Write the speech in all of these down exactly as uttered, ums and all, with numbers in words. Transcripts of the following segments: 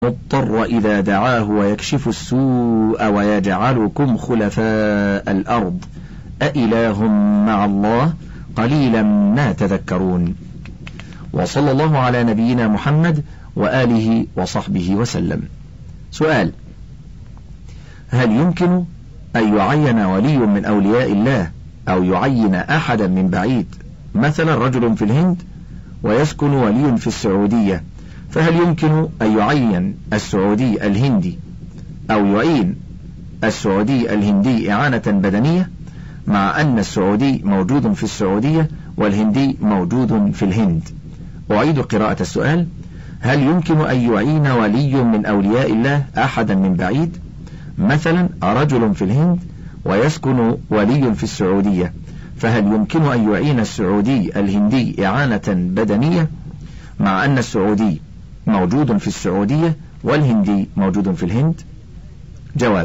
مضطر إذا دعاه ويكشف السوء ويجعلكم خلفاء الأرض أإله مع الله قليلا ما تذكرون. وصلى الله على نبينا محمد وآله وصحبه وسلم. سؤال: هل يمكن أن يعين ولي من أولياء الله أو يعين أحدا من بعيد، مثلا رجل في الهند ويسكن ولي في السعودية، فهل يمكن أن يعين السعودي الهندي أو يعين السعودي الهندي إعانة بدنية مع أن السعودي موجود في السعودية والهندي موجود في الهند؟ أعيد قراءة السؤال: هل يمكن أن يعين ولي من أولياء الله أحدا من بعيد، مثلا رجل في الهند ويسكن ولي في السعودية، فهل يمكن أن يعين السعودي الهندي إعانة بدنية مع أن السعودي موجود في السعودية والهندي موجود في الهند؟ جواب: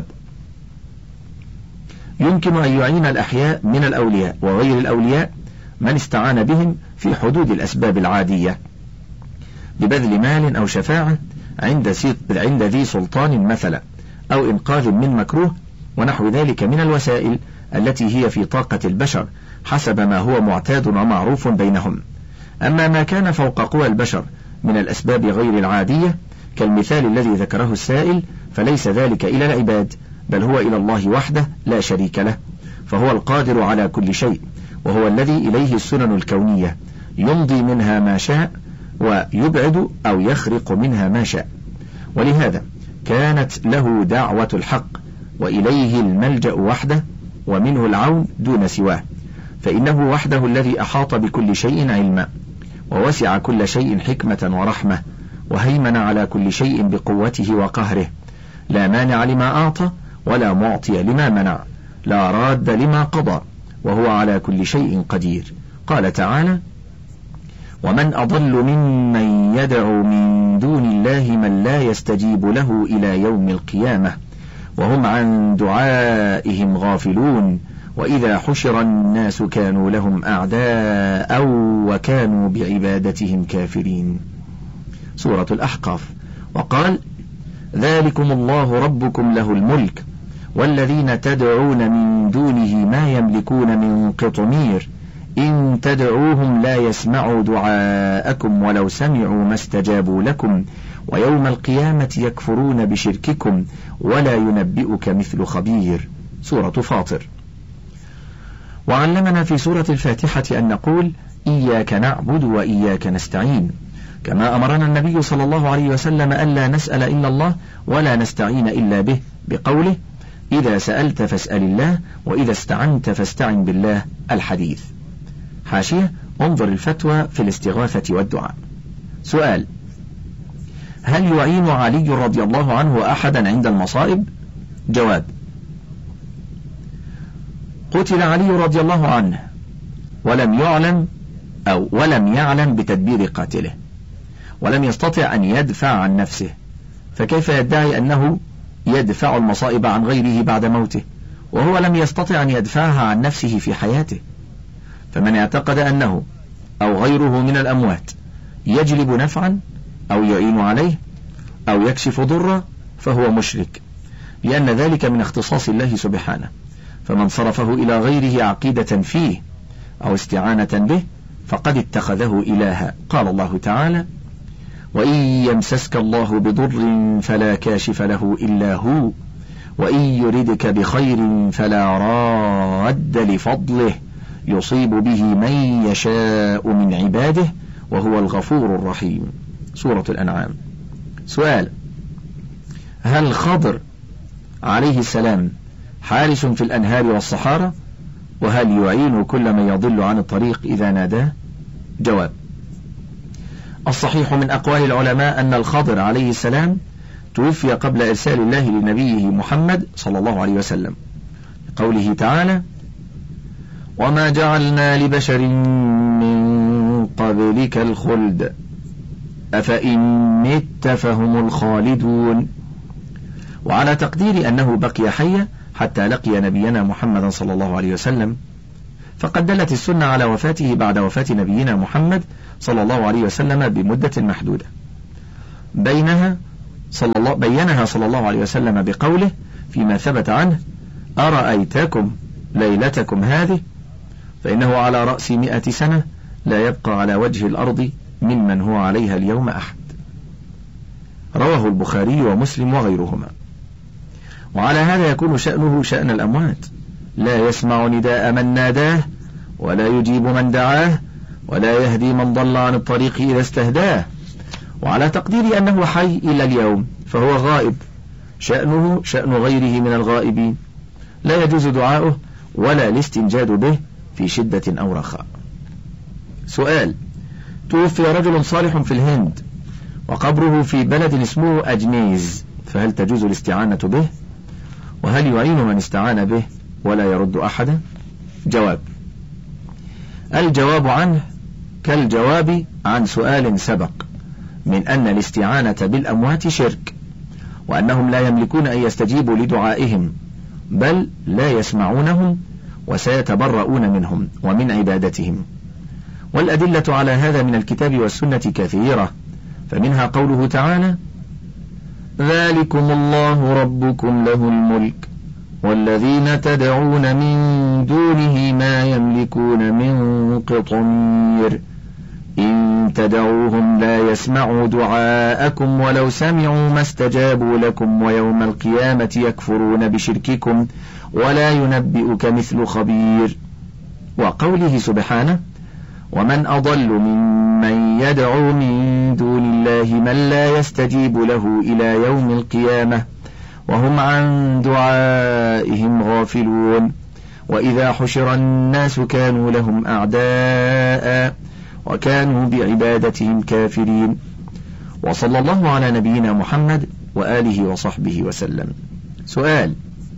يمكن أن يعين الأحياء من الأولياء وغير الأولياء من استعان بهم في حدود الأسباب العادية ببذل مال أو شفاعة عند عند ذي سلطان مثلا، أو إنقاذ من مكروه ونحو ذلك من الوسائل التي هي في طاقة البشر حسب ما هو معتاد ومعروف بينهم. أما ما كان فوق قوى البشر من الأسباب غير العادية كالمثال الذي ذكره السائل، فليس ذلك إلى العباد، بل هو إلى الله وحده لا شريك له، فهو القادر على كل شيء، وهو الذي إليه السنن الكونية يمضي منها ما شاء ويبعد أو يخرق منها ما شاء، ولهذا كانت له دعوة الحق وإليه الملجأ وحده ومنه العون دون سواه، فإنه وحده الذي أحاط بكل شيء علما ووسع كل شيء حكمة ورحمة وهيمن على كل شيء بقوته وقهره، لا مانع لما أعطى ولا معطي لما منع، لا راد لما قضى، وهو على كل شيء قدير. قال تعالى: ومن أضل ممن يدعو من دون الله من لا يستجيب له إلى يوم القيامة وهم عن دعائهم غافلون وإذا حشر الناس كانوا لهم أعداء وكانوا بعبادتهم كافرين. سورة الأحقاف. وقال: ذلكم الله ربكم له الملك والذين تدعون من دونه ما يملكون من قطمير إن تدعوهم لا يسمعوا دعاءكم ولو سمعوا ما استجابوا لكم ويوم القيامة يكفرون بشرككم ولا ينبئك مثل خبير. سورة فاطر. وعلمنا في سورة الفاتحة أن نقول: إياك نعبد وإياك نستعين، كما أمرنا النبي صلى الله عليه وسلم ألا نسأل إلا الله ولا نستعين إلا به بقوله: إذا سألت فاسأل الله وإذا استعنت فاستعن بالله. الحديث. حاشية: انظر الفتوى في الاستغاثة والدعاء. سؤال: هل يعين علي رضي الله عنه أحدا عند المصائب؟ جواب: قتل علي رضي الله عنه ولم يعلم أو ولم يعلم بتدبير قاتله، ولم يستطع أن يدفع عن نفسه، فكيف يدعي أنه يدفع المصائب عن غيره بعد موته وهو لم يستطع أن يدفعها عن نفسه في حياته؟ فمن اعتقد أنه أو غيره من الأموات يجلب نفعا أو يعين عليه أو يكشف ضرا فهو مشرك، لأن ذلك من اختصاص الله سبحانه، فمن صرفه إلى غيره عقيدة فيه أو استعانة به فقد اتخذه إلها. قال الله تعالى: وإن يمسسك الله بضر فلا كاشف له إلا هو وإن يردك بخير فلا راد لفضله يصيب به من يشاء من عباده وهو الغفور الرحيم. سورة الأنعام. سؤال: هل خضر عليه السلام حارس في الأنهار والصحارى؟ وهل يعين كل من يضل عن الطريق إذا ناداه؟ جواب: الصحيح من أقوال العلماء أن الخضر عليه السلام توفي قبل إرسال الله لنبيه محمد صلى الله عليه وسلم، قوله تعالى: وما جعلنا لبشر من قبلك الخلد أفإن مت فهم الخالدون. وعلى تقدير أنه بقي حيا حتى لقي نبينا محمد صلى الله عليه وسلم، فقد دلت السنة على وفاته بعد وفاة نبينا محمد صلى الله عليه وسلم بمدة محدودة، بينها صلى الله بينها صلى الله عليه وسلم بقوله فيما ثبت عنه: أرأيتكم ليلتكم هذه فإنه على رأس مئة سنة لا يبقى على وجه الأرض ممن هو عليها اليوم أحد. رواه البخاري ومسلم وغيرهما. وعلى هذا يكون شأنه شأن الأموات، لا يسمع نداء من ناداه، ولا يجيب من دعاه، ولا يهدي من ضل عن الطريق إذا استهداه. وعلى تقدير أنه حي إلى اليوم فهو غائب، شأنه شأن غيره من الغائبين، لا يجوز دعاؤه ولا الاستنجاد به في شدة أو رخاء. سؤال: توفي رجل صالح في الهند وقبره في بلد اسمه أجنيز، فهل تجوز الاستعانة به؟ وهل يعين من استعان به ولا يرد أحدا؟ جواب: الجواب عنه كالجواب عن سؤال سبق من أن الاستعانة بالأموات شرك، وأنهم لا يملكون أن يستجيبوا لدعائهم، بل لا يسمعونهم وسيتبرؤون منهم ومن عبادتهم. والأدلة على هذا من الكتاب والسنة كثيرة، فمنها قوله تعالى: ذلكم الله ربكم له الملك والذين تدعون من دونه ما يملكون من قطمير إن تدعوهم لا يسمعوا دعاءكم ولو سمعوا ما استجابوا لكم ويوم القيامة يكفرون بشرككم ولا ينبئك مثل خبير. وقوله سبحانه: ومن أضل ممن يدعو من دون الله من لا يستجيب له إلى يوم القيامة وهم عن دعائهم غافلون وإذا حشر الناس كانوا لهم أعداء وكانوا بعبادتهم كافرين. وصلى الله على نبينا محمد وآله وصحبه وسلم. سؤال: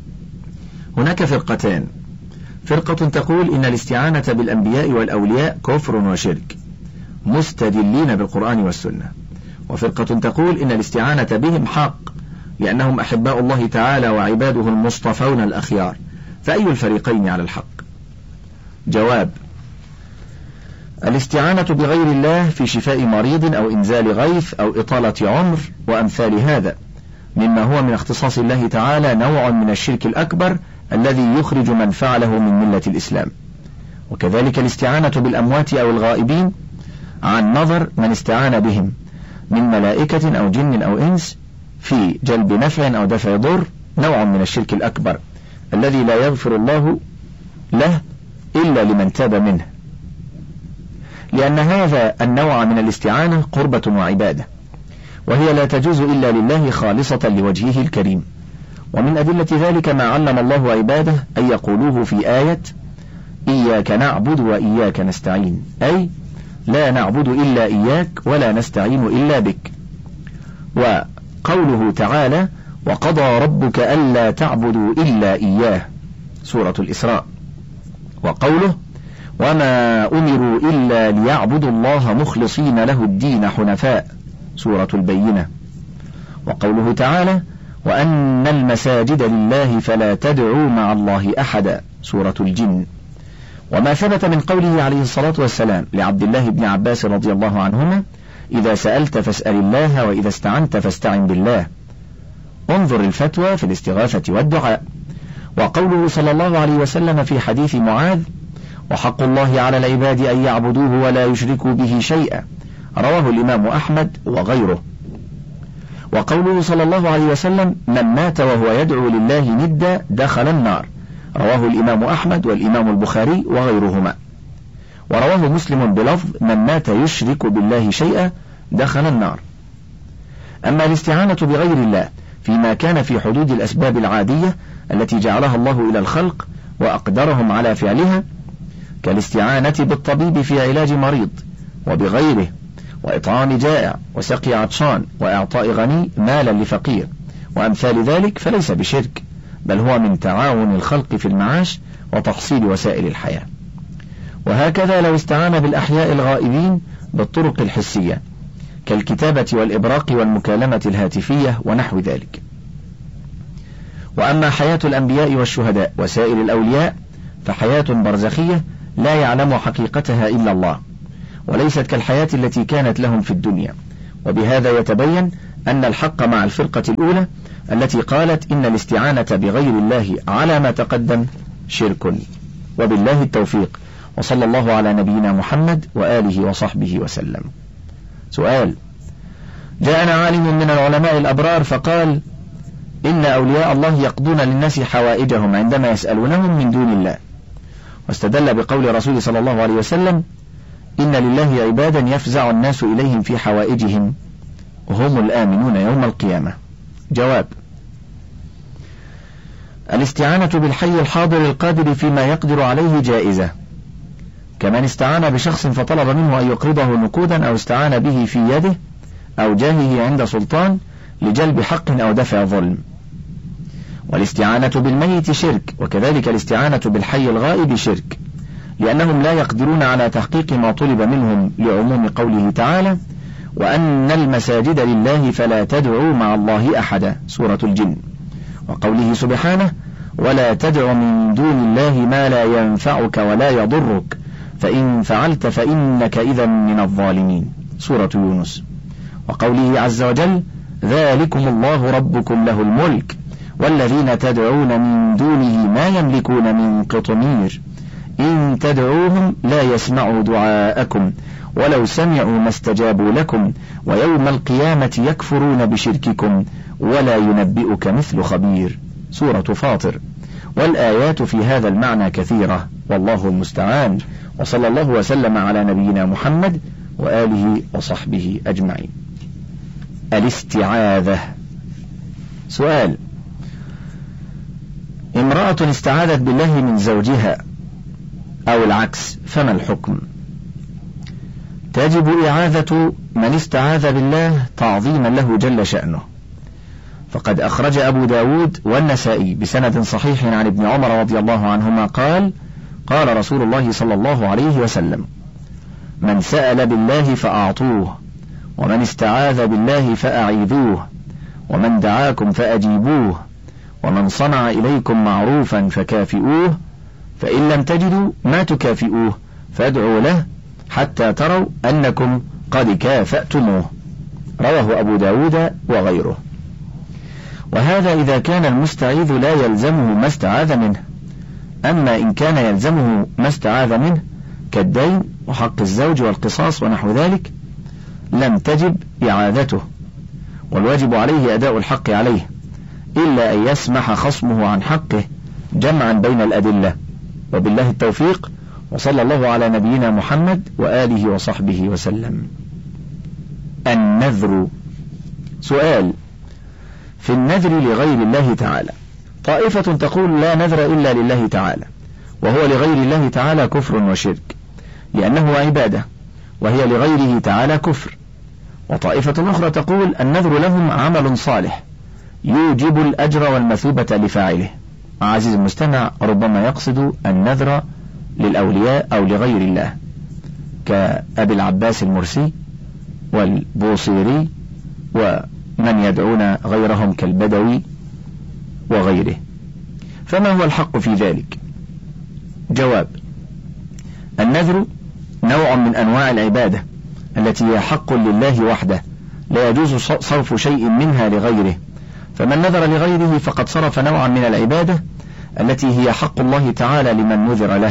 هناك فرقتان، فرقة تقول إن الاستعانة بالأنبياء والأولياء كفر وشرك مستدلين بالقرآن والسنة، وفرقة تقول إن الاستعانة بهم حق لأنهم أحباء الله تعالى وعباده المصطفون الأخيار، فأي الفريقين على الحق؟ جواب: الاستعانة بغير الله في شفاء مريض أو إنزال غيث أو إطالة عمر وأمثال هذا مما هو من اختصاص الله تعالى نوع من الشرك الأكبر الذي يخرج من فعله من ملة الإسلام. وكذلك الاستعانة بالأموات أو الغائبين عن نظر من استعان بهم من ملائكة أو جن أو إنس في جلب نفع أو دفع ضر نوع من الشرك الأكبر الذي لا يغفر الله له إلا لمن تاب منه، لأن هذا النوع من الاستعانة قربة وعبادة، وهي لا تجوز إلا لله خالصة لوجهه الكريم. ومن أدلة ذلك ما علم الله عباده أن يقولوه في آية: إياك نعبد وإياك نستعين، أي لا نعبد إلا إياك ولا نستعين إلا بك. وقوله تعالى: وقضى ربك ألا تعبدوا إلا إياه، سورة الإسراء. وقوله: وما أمروا إلا ليعبدوا الله مخلصين له الدين حنفاء، سورة البينة. وقوله تعالى: وأن المساجد لله فلا تدعوا مع الله أحدا، سورة الجن. وما ثبت من قوله عليه الصلاة والسلام لعبد الله بن عباس رضي الله عنهما: إذا سألت فاسأل الله وإذا استعنت فاستعن بالله. انظر الفتوى في الاستغاثة والدعاء. وقوله صلى الله عليه وسلم في حديث معاذ: وحق الله على العباد أن يعبدوه ولا يشركوا به شيئا، رواه الإمام أحمد وغيره. وقوله صلى الله عليه وسلم: من مات وهو يدعو لله ندا دخل النار، رواه الإمام أحمد والإمام البخاري وغيرهما. ورواه مسلم بلفظ: من مات يشرك بالله شيئا دخل النار. أما الاستعانة بغير الله فيما كان في حدود الأسباب العادية التي جعلها الله إلى الخلق وأقدرهم على فعلها، كالاستعانة بالطبيب في علاج مريض وبغيره، وإطعام جائع وسقي عطشان وإعطاء غني مالا لفقير وأمثال ذلك، فليس بشرك، بل هو من تعاون الخلق في المعاش وتحصيل وسائل الحياة. وهكذا لو استعان بالأحياء الغائبين بالطرق الحسية كالكتابة والإبراق والمكالمة الهاتفية ونحو ذلك. وأما حياة الأنبياء والشهداء وسائر الأولياء فحياة برزخية لا يعلم حقيقتها إلا الله، وليست كالحياة التي كانت لهم في الدنيا. وبهذا يتبين أن الحق مع الفرقة الأولى التي قالت إن الاستعانة بغير الله على ما تقدم شرك. وبالله التوفيق، وصلى الله على نبينا محمد وآله وصحبه وسلم. سؤال: جاءنا عالم من العلماء الأبرار فقال إن أولياء الله يقضون للناس حوائجهم عندما يسألونهم من دون الله، واستدل بقول رسول صلى الله عليه وسلم: إن لله عبادا يفزع الناس إليهم في حوائجهم وهم الآمنون يوم القيامة. جواب: الاستعانة بالحي الحاضر القادر فيما يقدر عليه جائزة، كمن استعان بشخص فطلب منه أن يقرضه نقودا أو استعان به في يده أو جاهه عند سلطان لجلب حق أو دفع ظلم. والاستعانة بالميت شرك، وكذلك الاستعانة بالحي الغائب شرك، لأنهم لا يقدرون على تحقيق ما طلب منهم لعموم قوله تعالى: وأن المساجد لله فلا تدعوا مع الله أحدا، سورة الجن، وقوله سبحانه: ولا تدع من دون الله ما لا ينفعك ولا يضرك فإن فعلت فإنك إذا من الظالمين، سورة يونس، وقوله عز وجل: ذلكم الله ربكم له الملك والذين تدعون من دونه ما يملكون من قطمير إن تدعوهم لا يسمعوا دعاءكم ولو سمعوا ما استجابوا لكم ويوم القيامة يكفرون بشرككم ولا ينبئك مثل خبير، سورة فاطر. والآيات في هذا المعنى كثيرة، والله المستعان، وصلى الله وسلم على نبينا محمد وآله وصحبه أجمعين. الاستعاذة. سؤال: امرأة استعاذت بالله من زوجها أو العكس، فما الحكم؟ تجب إعاذة من استعاذ بالله تعظيما له جل شأنه، فقد أخرج أبو داود والنسائي بسند صحيح عن ابن عمر رضي الله عنهما قال: قال رسول الله صلى الله عليه وسلم: من سأل بالله فأعطوه، ومن استعاذ بالله فأعيذوه، ومن دعاكم فأجيبوه، ومن صنع إليكم معروفا فكافئوه، فإن لم تجدوا ما تكافئوه فادعوا له حتى تروا أنكم قد كافأتموه، رواه أبو داود وغيره. وهذا إذا كان المستعيذ لا يلزمه ما استعاذ منه، أما إن كان يلزمه ما استعاذ منه كالدين وحق الزوج والقصاص ونحو ذلك لم تجب إعاذته، والواجب عليه أداء الحق عليه، إلا أن يسمح خصمه عن حقه جمعا بين الأدلة. وبالله التوفيق، وصلى الله على نبينا محمد وآله وصحبه وسلم. النذر. سؤال: في النذر لغير الله تعالى طائفة تقول لا نذر إلا لله تعالى، وهو لغير الله تعالى كفر وشرك لأنه عبادة، وهي لغيره تعالى كفر. وطائفة أخرى تقول النذر لهم عمل صالح يوجب الأجر والمثوبة لفاعله. عزيز المستمع، ربما يقصد النذر للأولياء أو لغير الله كأبي العباس المرسي والبوصيري ومن يدعون غيرهم كالبدوي وغيره، فما هو الحق في ذلك؟ جواب: النذر نوع من أنواع العبادة التي هي حق لله وحده، لا يجوز صرف شيء منها لغيره، فمن نذر لغيره فقد صرف نوعا من العبادة التي هي حق الله تعالى لمن نذر له.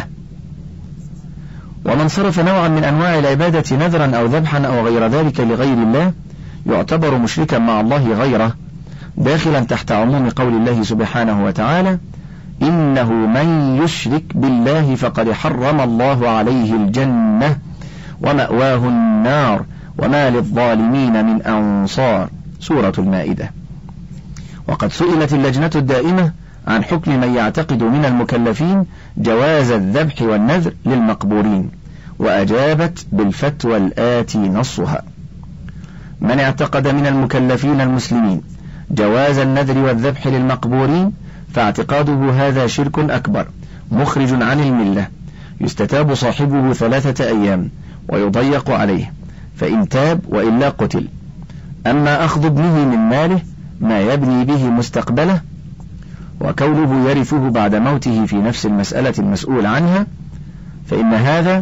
ومن صرف نوعا من أنواع العبادة نذرا أو ذبحا أو غير ذلك لغير الله يعتبر مشركا مع الله غيره، داخلا تحت عموم قول الله سبحانه وتعالى: إنه من يشرك بالله فقد حرم الله عليه الجنة ومأواه النار وما للظالمين من أنصار، سورة المائدة. وقد سئلت اللجنة الدائمة عن حكم من يعتقد من المكلفين جواز الذبح والنذر للمقبورين، وأجابت بالفتوى الآتي نصها: من اعتقد من المكلفين المسلمين جواز النذر والذبح للمقبورين فاعتقاده هذا شرك أكبر مخرج عن الملة، يستتاب صاحبه ثلاثة أيام ويضيق عليه، فإن تاب وإلا قتل. أما أخذ ابنه من ماله ما يبني به مستقبله وكونه يرثه بعد موته في نفس المسألة المسؤول عنها، فإن هذا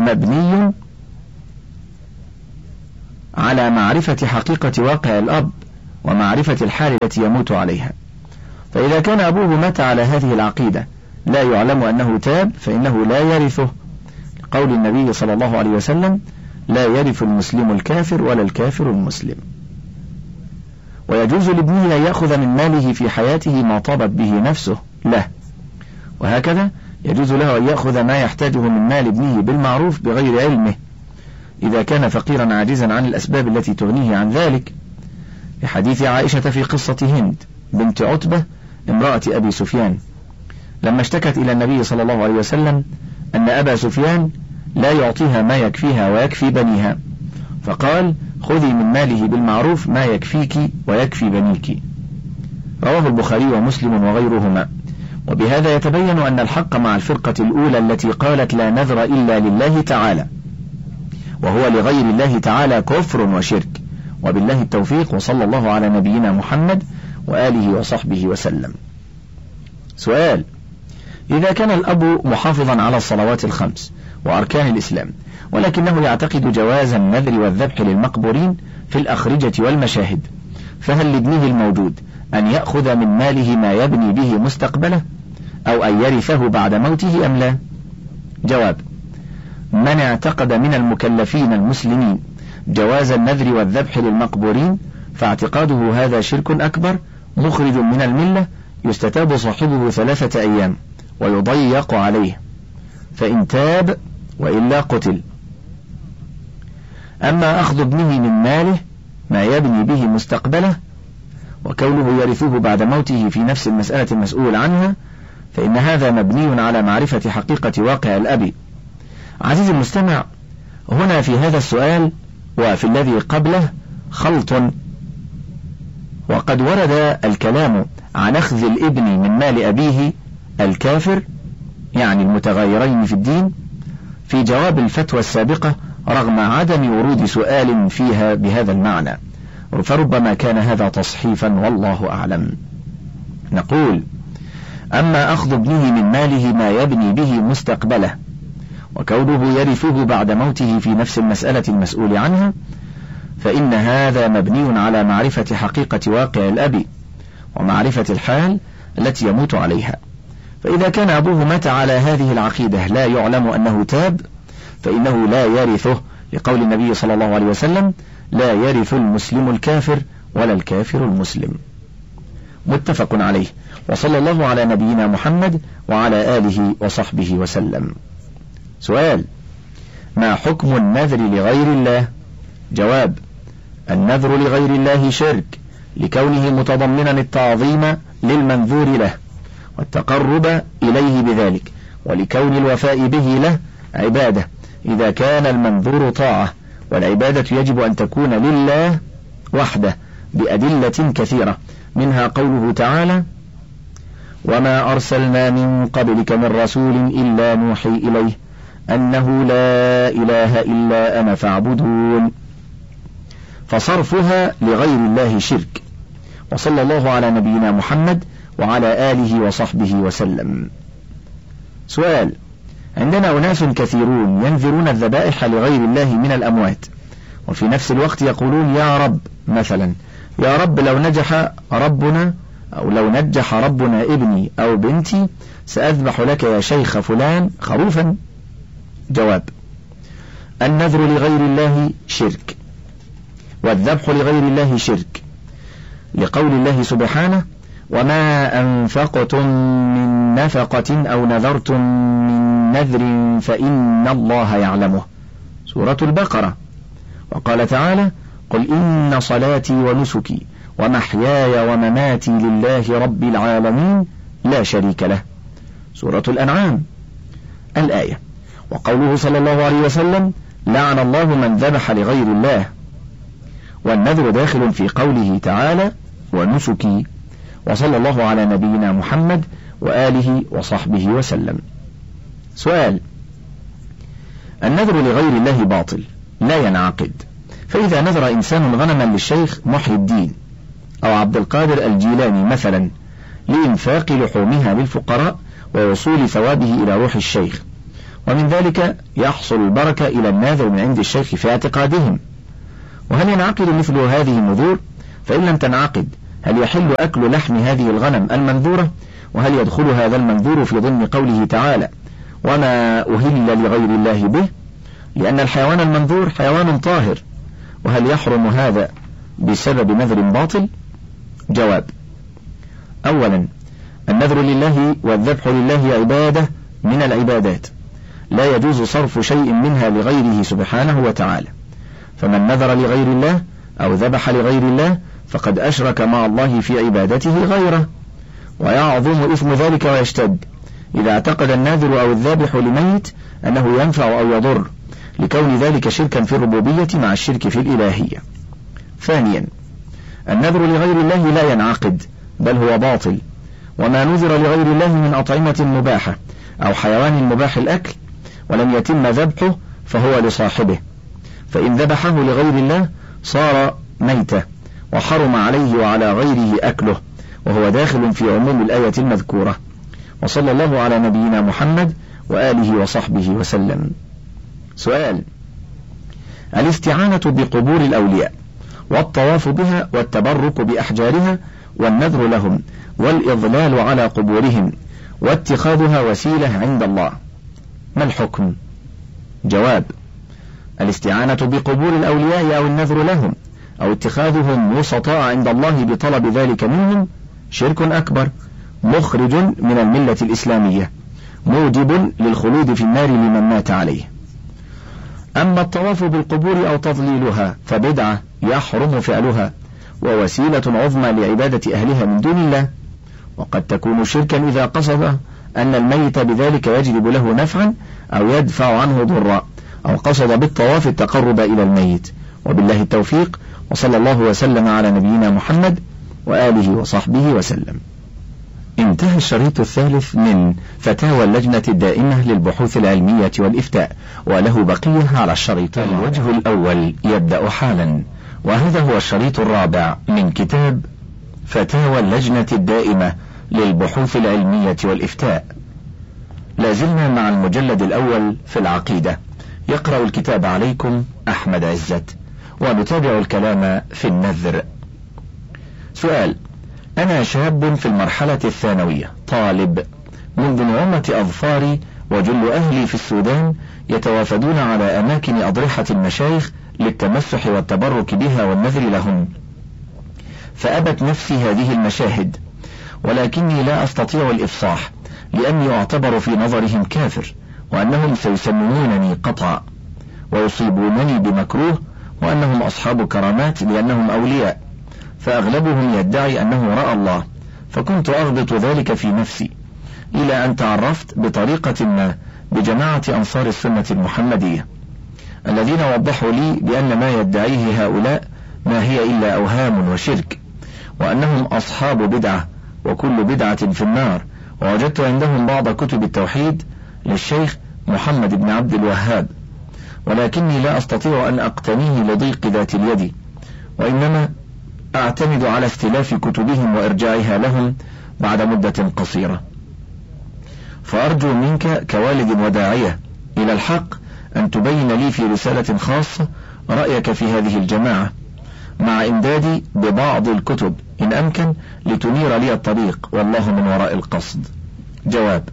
مبني على معرفة حقيقة واقع الأب ومعرفة الحال التي يموت عليها. فإذا كان أبوه مات على هذه العقيدة لا يعلم أنه تاب فإنه لا يرثه، قول النبي صلى الله عليه وسلم: لا يرث المسلم الكافر ولا الكافر المسلم. ويجوز لابنه أن يأخذ من ماله في حياته ما طابت به نفسه له، وهكذا يجوز له أن يأخذ ما يحتاجه من مال ابنه بالمعروف بغير علمه إذا كان فقيرا عاجزا عن الأسباب التي تغنيه عن ذلك، لحديث عائشة في قصة هند بنت عتبة امرأة أبي سفيان لما اشتكت إلى النبي صلى الله عليه وسلم أن أبا سفيان لا يعطيها ما يكفيها ويكفي بنيها، فقال: خذي من ماله بالمعروف ما يكفيك ويكفي بنيك. رواه البخاري ومسلم وغيرهما. وبهذا يتبين أن الحق مع الفرقة الأولى التي قالت لا نذر إلا لله تعالى، وهو لغير الله تعالى كفر وشرك. وبالله التوفيق، وصلى الله على نبينا محمد وآله وصحبه وسلم. سؤال: إذا كان الأب محافظا على الصلوات الخمس وأركان الإسلام ولكنه يعتقد جواز النذر والذبح للمقبورين في الأخرجة والمشاهد، فهل لابنه الموجود أن يأخذ من ماله ما يبني به مستقبله أو أن يرثه بعد موته أم لا؟ جواب: من اعتقد من المكلفين المسلمين جواز النذر والذبح للمقبورين فاعتقاده هذا شرك أكبر مخرج من الملة، يستتاب صاحبه ثلاثة أيام ويضيق عليه، فإن تاب وإلا قتل. أما أخذ ابنه من ماله ما يبني به مستقبله وكونه يرثه بعد موته في نفس المسألة المسؤول عنها، فإن هذا مبني على معرفة حقيقة واقع الأب. عزيزي المستمع، هنا في هذا السؤال وفي الذي قبله خلط، وقد ورد الكلام عن أخذ الابن من مال أبيه الكافر يعني المتغيرين في الدين في جواب الفتوى السابقة رغم عدم ورود سؤال فيها بهذا المعنى، فربما كان هذا تصحيفا والله أعلم. نقول: أما أخذ ابنه من ماله ما يبني به مستقبله وكونه يرثه بعد موته في نفس المسألة المسؤول عنها، فإن هذا مبني على معرفة حقيقة واقع الأب ومعرفة الحال التي يموت عليها. فإذا كان أبوه مات على هذه العقيدة لا يعلم أنه تاب فإنه لا يرثه، لقول النبي صلى الله عليه وسلم: لا يرث المسلم الكافر ولا الكافر المسلم. متفق عليه، وصلى الله على نبينا محمد وعلى آله وصحبه وسلم. سؤال: ما حكم النذر لغير الله؟ جواب: النذر لغير الله شرك لكونه متضمنا التعظيم للمنذور له والتقرب إليه بذلك، ولكون الوفاء به له عبادة إذا كان المنذور طاعة، والعبادة يجب أن تكون لله وحده بأدلة كثيرة، منها قوله تعالى: وما أرسلنا من قبلك من رسول إلا نوحي إليه أنه لا إله إلا أنا فاعبدون، فصرفها لغير الله شرك. وصلى الله على نبينا محمد وعلى آله وصحبه وسلم. سؤال: عندنا أناس كثيرون ينذرون الذبائح لغير الله من الأموات، وفي نفس الوقت يقولون: يا رب، مثلا يا رب لو نجح ربنا أو لو نجح ربنا ابني أو بنتي سأذبح لك يا شيخ فلان خروفا. جواب: النذر لغير الله شرك، والذبح لغير الله شرك، لقول الله سبحانه: وما أنفقتم من نفقة أو نذرتم من نذر فإن الله يعلمه، سورة البقرة. وقال تعالى: قل إن صلاتي ونسكي ومحياي ومماتي لله رب العالمين لا شريك له، سورة الأنعام الآية. وقوله صلى الله عليه وسلم: لعن الله من ذبح لغير الله، والنذر داخل في قوله تعالى: ونسكي. وصلى الله على نبينا محمد وآله وصحبه وسلم. سؤال: النذر لغير الله باطل لا ينعقد، فإذا نذر إنسان غنما للشيخ محي الدين أو عبد القادر الجيلاني مثلا لإنفاق لحومها للفقراء ووصول ثوابه إلى روح الشيخ، ومن ذلك يحصل البركة إلى الناذر من عند الشيخ في اعتقادهم، وهل ينعقد مثل هذه النذور فإن لم تنعقد هل يحل أكل لحم هذه الغنم المنذورة؟ وهل يدخل هذا المنذور في ضمن قوله تعالى وما أهل لغير الله به؟ لأن الحيوان المنذور حيوان طاهر. وهل يحرم هذا بسبب نذر باطل؟ جواب: أولا، النذر لله والذبح لله عبادة من العبادات، لا يجوز صرف شيء منها لغيره سبحانه وتعالى، فمن نذر لغير الله أو ذبح لغير الله فقد أشرك مع الله في عبادته غيره، ويعظم إثم ذلك ويشتد إذا اعتقد الناذر أو الذابح لميت أنه ينفع أو يضر، لكون ذلك شركا في الربوبية مع الشرك في الإلهية. ثانيا، النذر لغير الله لا ينعقد بل هو باطل، وما نذر لغير الله من أطعمة مباحة أو حيوان مباح الأكل ولم يتم ذبحه فهو لصاحبه، فإن ذبحه لغير الله صار ميتة وحرم عليه وعلى غيره أكله، وهو داخل في عموم الآية المذكورة. وصلى الله على نبينا محمد وآله وصحبه وسلم. سؤال: الاستعانة بقبور الأولياء والطواف بها والتبرك بأحجارها والنذر لهم والإضلال على قبورهم واتخاذها وسيلة عند الله، ما الحكم؟ جواب: الاستعانة بقبور الأولياء أو النذر لهم أو اتخاذهم وسطاء عند الله بطلب ذلك منهم شرك أكبر مخرج من الملة الإسلامية موجب للخلود في النار لمن مات عليه. أما الطواف بالقبور أو تضليلها فبدعة يحرم فعلها ووسيلة عظمى لعبادة أهلها من دون الله، وقد تكون شركا إذا قصد أن الميت بذلك يجلب له نفعا أو يدفع عنه ضرا، أو قصد بالطواف التقرب إلى الميت. وبالله التوفيق، وصلى الله وسلم على نبينا محمد وآله وصحبه وسلم. انتهى الشريط الثالث من فتاوى اللجنة الدائمة للبحوث العلمية والإفتاء، وله بقية على الشريط. الوجه الأول يبدأ حالا، وهذا هو الشريط الرابع من كتاب فتاوى اللجنة الدائمة للبحوث العلمية والإفتاء. لازلنا مع المجلد الأول في العقيدة. يقرأ الكتاب عليكم أحمد عزت، ونتابع الكلام في النذر. سؤال: أنا شاب في المرحلة الثانوية طالب، منذ نعومة أظفاري وجل أهلي في السودان يتوافدون على أماكن أضرحة المشايخ للتمسح والتبرك بها والنذر لهم، فأبت نفسي هذه المشاهد، ولكني لا أستطيع الإفصاح لأني أعتبر في نظرهم كافر، وأنهم سيسممونني قطعا ويصيبونني بمكروه، وأنهم أصحاب كرامات لأنهم أولياء، فأغلبهم يدعي أنه رأى الله، فكنت أغبط ذلك في نفسي إلى أن تعرفت بطريقة ما بجماعة أنصار السنة المحمدية الذين وضحوا لي بأن ما يدعيه هؤلاء ما هي إلا أوهام وشرك، وأنهم أصحاب بدعة وكل بدعة في النار. ووجدت عندهم بعض كتب التوحيد للشيخ محمد بن عبد الوهاب، ولكني لا أستطيع أن أقتنيه لضيق ذات اليد، وإنما أعتمد على استلاف كتبهم وإرجاعها لهم بعد مدة قصيرة. فأرجو منك كوالد وداعية إلى الحق أن تبين لي في رسالة خاصة رأيك في هذه الجماعة، مع إمدادي ببعض الكتب إن أمكن لتنير لي الطريق، والله من وراء القصد. جواب: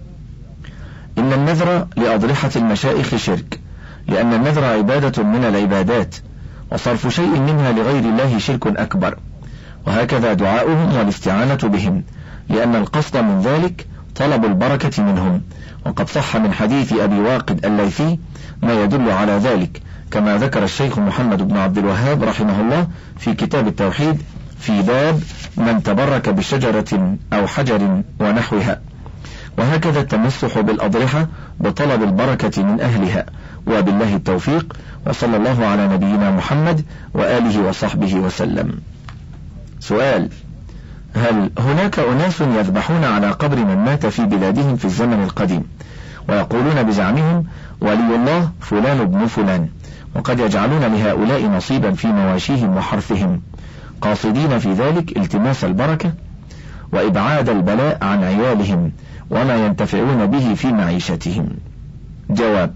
إن النذر لأضرحة المشائخ شرك، لأن النذر عبادة من العبادات، وصرف شيء منها لغير الله شرك أكبر، وهكذا دعاؤهم والاستعانة بهم، لأن القصد من ذلك طلب البركة منهم، وقد صح من حديث أبي واقد الليثي ما يدل على ذلك، كما ذكر الشيخ محمد بن عبد الوهاب رحمه الله في كتاب التوحيد في باب من تبرك بشجرة أو حجر ونحوها. وهكذا التمسح بالأضرحة بطلب البركة من أهلها. وبالله التوفيق، وصلى الله على نبينا محمد وآله وصحبه وسلم. سؤال: هل هناك أناس يذبحون على قبر من مات في بلادهم في الزمن القديم، ويقولون بزعمهم ولي الله فلان بن فلان، وقد يجعلون لهؤلاء نصيبا في مواشيهم وحرثهم، قاصدين في ذلك التماس البركة وإبعاد البلاء عن عيالهم وما ينتفعون به في معيشتهم؟ جواب: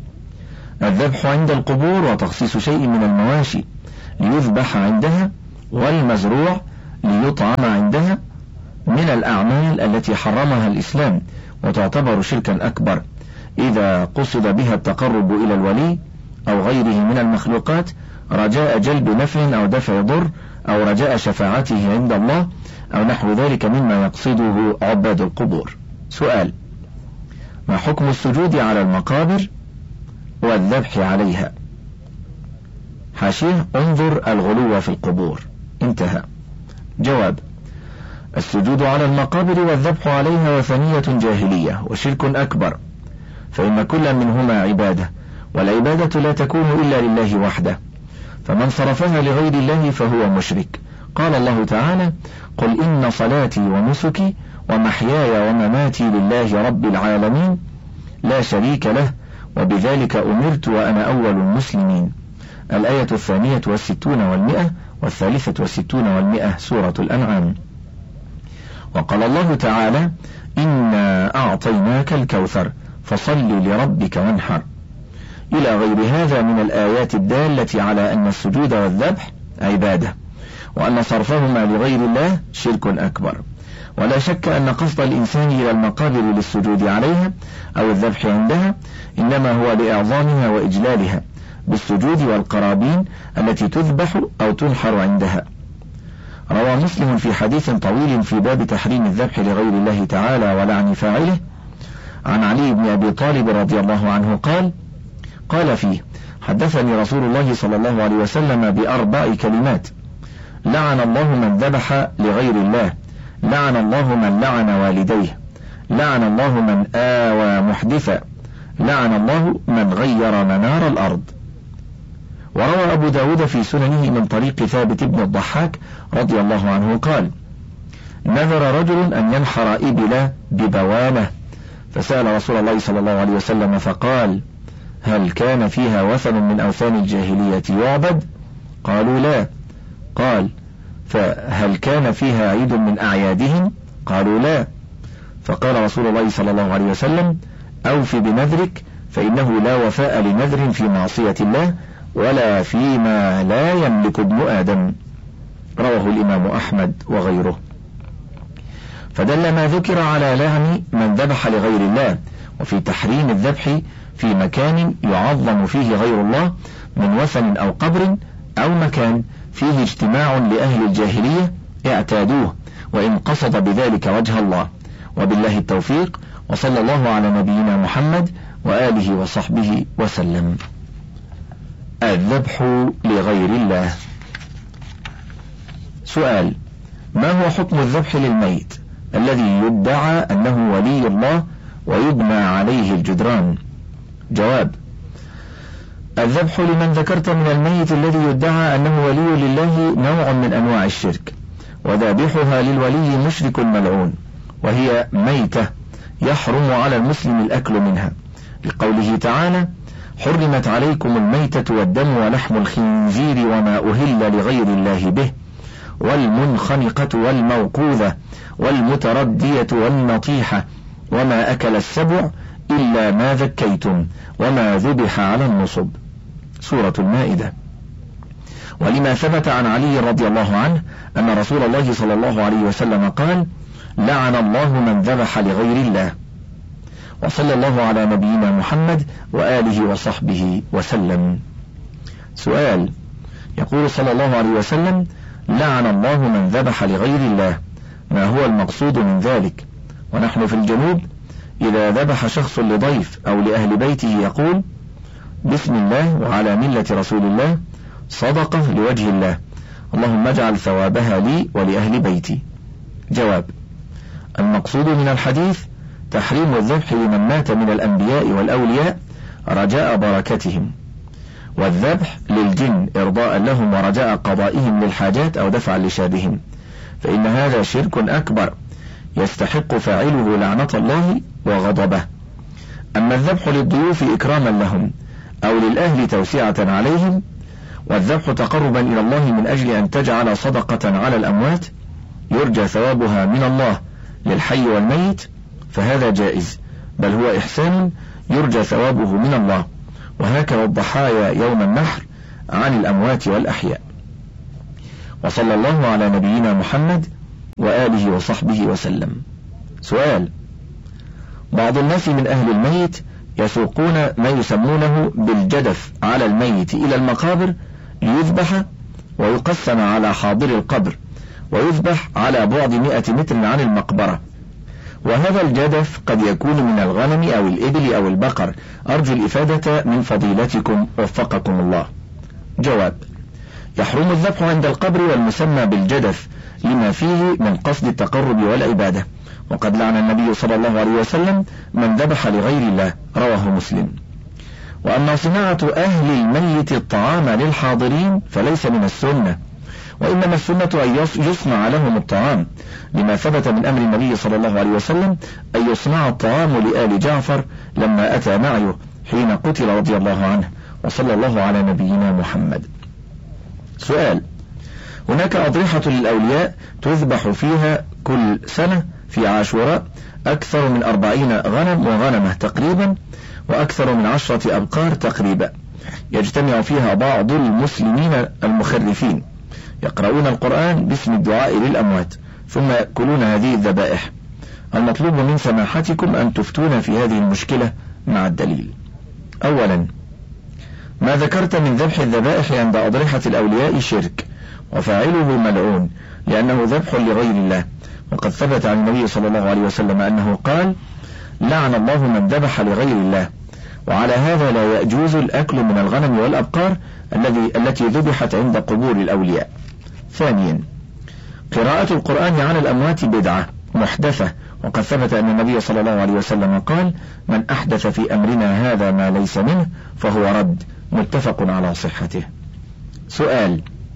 الذبح عند القبور وتخصيص شيء من المواشي ليذبح عندها والمزروع ليطعم عندها من الأعمال التي حرمها الإسلام وتعتبر شركا أكبر إذا قصد بها التقرب إلى الولي أو غيره من المخلوقات رجاء جلب نفع أو دفع ضر أو رجاء شفاعته عند الله أو نحو ذلك مما يقصده عباد القبور. سؤال: ما حكم السجود على المقابر والذبح عليها؟ حاشية: انظر الغلو في القبور. انتهى. جواب: السجود على المقابر والذبح عليها وثنية جاهلية وشرك أكبر، فإن كل منهما عبادة، والعبادة لا تكون إلا لله وحده، فمن صرفها لغير الله فهو مشرك. قال الله تعالى: قل إن صلاتي ونسكي ومحياي ومماتي لله رب العالمين لا شريك له وبذلك أمرت وأنا أول المسلمين. الآية الثانية والستون والمئة والثالثة والستون والمئة، سورة الأنعام. وقال الله تعالى: إنا أعطيناك الكوثر فصل لربك وانحر، إلى غير هذا من الآيات الدالة على أن السجود والذبح عبادة، وأن صرفهما لغير الله شرك أكبر. ولا شك أن قصد الإنسان إلى المقابر للسجود عليها أو الذبح عندها إنما هو لإعظامها وإجلالها بالسجود والقرابين التي تذبح أو تنحر عندها. روى مسلم في حديث طويل في باب تحريم الذبح لغير الله تعالى ولعن فاعله عن علي بن أبي طالب رضي الله عنه قال: قال فيه: حدثني رسول الله صلى الله عليه وسلم بأربع كلمات: لعن الله من ذبح لغير الله، لعن الله من لعن والديه، لعن الله من آوى محدثا، لعن الله من غير منار الأرض. وروى أبو داود في سننه من طريق ثابت بن الضحاك رضي الله عنه قال: نذر رجل أن ينحر إبلا ببوانة، فسأل رسول الله صلى الله عليه وسلم فقال: هل كان فيها وثن من أوثان الجاهلية يعبد؟ قالوا لا. قال: فهل كان فيها عيد من أعيادهم؟ قالوا لا. فقال رسول الله صلى الله عليه وسلم: أوف بنذرك، فإنه لا وفاء لنذر في معصية الله ولا فيما لا يملك ابن آدم. رواه الإمام أحمد وغيره. فدل ما ذكر على لعن من ذبح لغير الله، وفي تحريم الذبح في مكان يعظم فيه غير الله من وثن أو قبر أو مكان فيه اجتماع لأهل الجاهلية اعتادوه، وإن قصد بذلك وجه الله. وبالله التوفيق، وصلى الله على نبينا محمد وآله وصحبه وسلم. الذبح لغير الله. سؤال: ما هو حكم الذبح للميت الذي يدعى أنه ولي الله ويبنى عليه الجدران؟ جواب: الذبح لمن ذكرت من الميت الذي يدعى أنه ولي لله نوع من أنواع الشرك، وذابحها للولي مشرك ملعون، وهي ميتة يحرم على المسلم الأكل منها، لقوله تعالى: حرمت عليكم الميتة والدم ولحم الخنزير وما أهل لغير الله به، والمنخنقة والموقوذة والمتردية والنطيحة وما أكل السبع إلا ما ذكيتم وما ذبح على النصب، سورة المائدة. ولما ثبت عن علي رضي الله عنه أن رسول الله صلى الله عليه وسلم قال: لعن الله من ذبح لغير الله. وصلى الله على نبينا محمد وآله وصحبه وسلم. سؤال: يقول صلى الله عليه وسلم: لعن الله من ذبح لغير الله، ما هو المقصود من ذلك؟ ونحن في الجنوب إذا ذبح شخص لضيف أو لأهل بيته يقول: بسم الله وعلى ملة رسول الله، صدقة لوجه الله، اللهم اجعل ثوابها لي ولأهل بيتي. جواب: المقصود من الحديث تحريم الذبح لمن مات من الأنبياء والأولياء رجاء بركتهم، والذبح للجن إرضاء لهم ورجاء قضائهم للحاجات أو دفعا لشابهم، فإن هذا شرك أكبر يستحق فاعله لعنة الله وغضبه. أما الذبح للضيوف إكراما لهم أو للأهل توسعة عليهم، والذبح تقربا إلى الله من أجل أن تجعل صدقة على الأموات يرجى ثوابها من الله للحي والميت، فهذا جائز، بل هو إحسان يرجى ثوابه من الله، وهكذا الضحايا يوم النحر عن الأموات والأحياء. وصلى الله على نبينا محمد وآله وصحبه وسلم. سؤال: بعض الناس من أهل الميت يسوقون ما يسمونه بالجدف على الميت إلى المقابر ليذبح ويقسم على حاضر القبر ويذبح على بعد مئة متر عن المقبرة، وهذا الجدف قد يكون من الغنم أو الإبل أو البقر. أرجو الإفادة من فضيلتكم وفقكم الله. جواب: يحرم الذبح عند القبر والمسمى بالجدف لما فيه من قصد التقرب والعبادة، وقد لعن النبي صلى الله عليه وسلم من ذبح لغير الله، رواه مسلم. وأما صناعة أهل الميت الطعام للحاضرين فليس من السنة، وإنما السنة أن يصنع لهم الطعام، لما ثبت من أمر النبي صلى الله عليه وسلم أن يصنع الطعام لآل جعفر لما أتى معه حين قتل رضي الله عنه، وصلى الله على نبينا محمد. سؤال: هناك أضرحة للأولياء تذبح فيها كل سنة في عاشوراء أكثر من أربعين غنم وغنمة تقريبا، وأكثر من عشرة أبقار تقريبا، يجتمع فيها بعض المسلمين المخرفين يقرؤون القرآن باسم الدعاء للأموات ثم يأكلون هذه الذبائح. المطلوب من سماحتكم أن تفتون في هذه المشكلة مع الدليل. أولا، ما ذكرت من ذبح الذبائح عند أضرحة الأولياء شرك، وفاعله ملعون لأنه ذبح لغير الله، وقد ثبت عن النبي صلى الله عليه وسلم أنه قال: لعن الله من ذبح لغير الله. وعلى هذا لا يجوز الأكل من الغنم والأبقار الذي التي ذبحت عند قبور الأولياء. ثانيا، قراءة القرآن على الأموات بدعة محدثة، وقد ثبت أن النبي صلى الله عليه وسلم قال: من أحدث في أمرنا هذا ما ليس منه فهو رد، متفق على صحته. سؤال: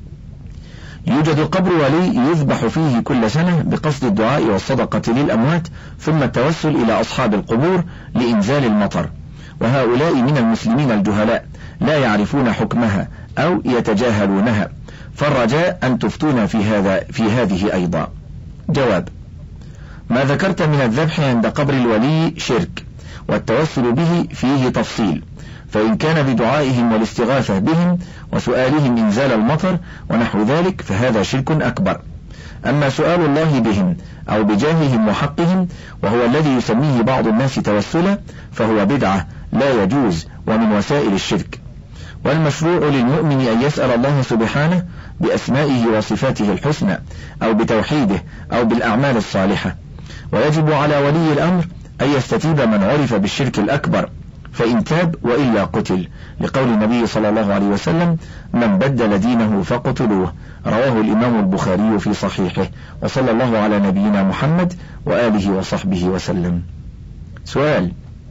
يوجد قبر ولي يذبح فيه كل سنة بقصد الدعاء والصدقة للأموات ثم التوسل إلى أصحاب القبور لإنزال المطر، وهؤلاء من المسلمين الجهلاء لا يعرفون حكمها أو يتجاهلونها، فالرجاء أن تفتون في هذا في هذه أيضا. جواب: ما ذكرت من الذبح عند قبر الولي شرك، والتوسل به فيه تفصيل، فإن كان بدعائهم والاستغاثة بهم وسؤالهم إنزال المطر ونحو ذلك فهذا شرك أكبر. أما سؤال الله بهم أو بجاههم وحقهم وهو الذي يسميه بعض الناس توسلا فهو بدعة لا يجوز ومن وسائل الشرك. والمشروع للمؤمن أن يسأل الله سبحانه بأسمائه وصفاته الحسنى أو بتوحيده أو بالأعمال الصالحة، ويجب على ولي الأمر أن يستتيب من عرف بالشرك الأكبر، فإن تاب وإلا قتل، لقول النبي صلى الله عليه وسلم: من بدل دينه فقتلوه، رواه الإمام البخاري في صحيحه، وصلى الله على نبينا محمد وآله وصحبه وسلم. سؤال: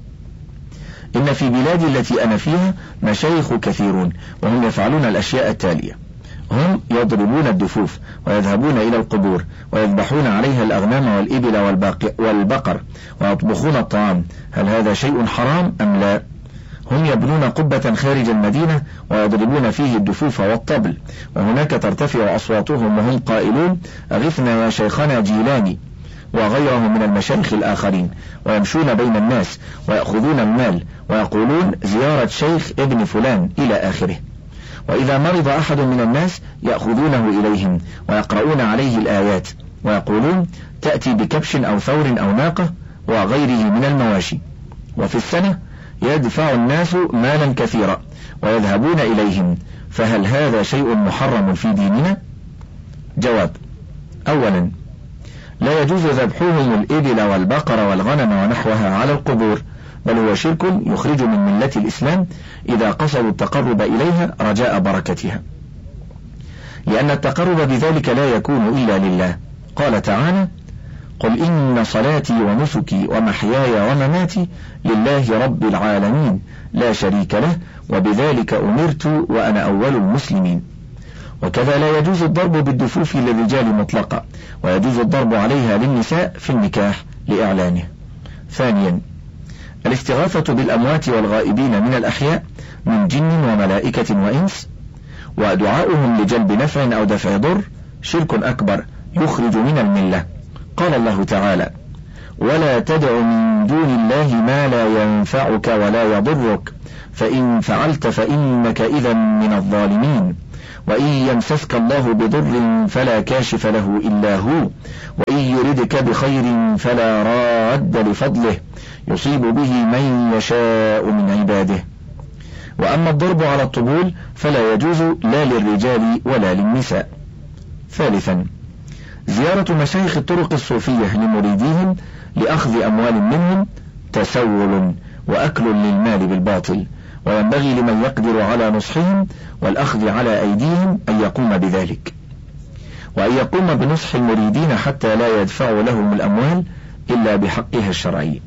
إن في بلادي التي أنا فيها مشايخ كثيرون، وهم يفعلون الأشياء التالية: هم يضربون الدفوف ويذهبون إلى القبور ويذبحون عليها الأغنام والإبل والبقر ويطبخون الطعام، هل هذا شيء حرام أم لا؟ هم يبنون قبة خارج المدينة ويضربون فيه الدفوف والطبل، وهناك ترتفع أصواتهم وهم قائلون: أغثنا يا شيخنا جيلاني وغيرهم من المشايخ الآخرين، ويمشون بين الناس ويأخذون المال ويقولون زيارة شيخ ابن فلان إلى آخره. وإذا مرض أحد من الناس يأخذونه إليهم ويقرؤون عليه الآيات ويقولون: تأتي بكبش أو ثور أو ناقة وغيره من المواشي، وفي السنة يدفع الناس مالا كثيرا ويذهبون إليهم، فهل هذا شيء محرم في ديننا؟ جواب: أولا، لا يجوز ذبحهم الإبل والبقر والغنم ونحوها على القبور، بل هو شرك يخرج من ملة الإسلام إذا قصدوا التقرب إليها رجاء بركتها، لأن التقرب بذلك لا يكون إلا لله. قال تعالى: قل إن صلاتي ونسكي ومحياي ومماتي لله رب العالمين لا شريك له وبذلك أمرت وأنا أول المسلمين. وكذا لا يجوز الضرب بالدفوف للرجال مطلقا، ويجوز الضرب عليها للنساء في النكاح لإعلانه. ثانيا، الاستغاثة بالأموات والغائبين من الأحياء من جن وملائكة وإنس ودعاؤهم لجلب نفع أو دفع ضر شرك أكبر يخرج من الملة. قال الله تعالى: ولا تدع من دون الله ما لا ينفعك ولا يضرك فإن فعلت فإنك إذا من الظالمين. وإن يمسسك الله بضر فلا كاشف له إلا هو، وإن يردك بخير فلا راد لفضله يصيب به من يشاء من عباده. وأما الضرب على الطبول فلا يجوز لا للرجال ولا للنساء. ثالثا، زيارة مشايخ الطرق الصوفية لمريديهم لأخذ أموال منهم تسول وأكل للمال بالباطل، وينبغي لمن يقدر على نصحهم والأخذ على أيديهم أن يقوم بذلك، وأن يقوم بنصح المريدين حتى لا يدفعوا لهم الأموال إلا بحقها الشرعي.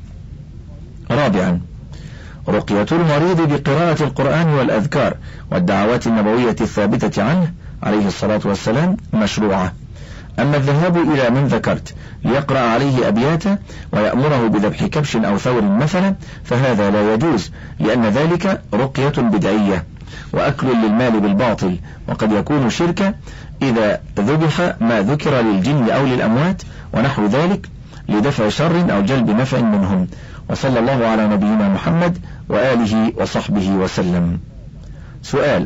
رابعا، رقية المريض بقراءة القرآن والأذكار والدعوات النبوية الثابتة عنه عليه الصلاة والسلام مشروعة. أما الذهاب إلى من ذكرت ليقرأ عليه أبياتا ويأمره بذبح كبش أو ثور مثلا فهذا لا يجوز، لأن ذلك رقية بدعية وأكل للمال بالباطل، وقد يكون شركا إذا ذبح ما ذكر للجن أو للأموات ونحو ذلك لدفع شر أو جلب نفع منهم. وصلى الله على نبينا محمد وآله وصحبه وسلم. سؤال: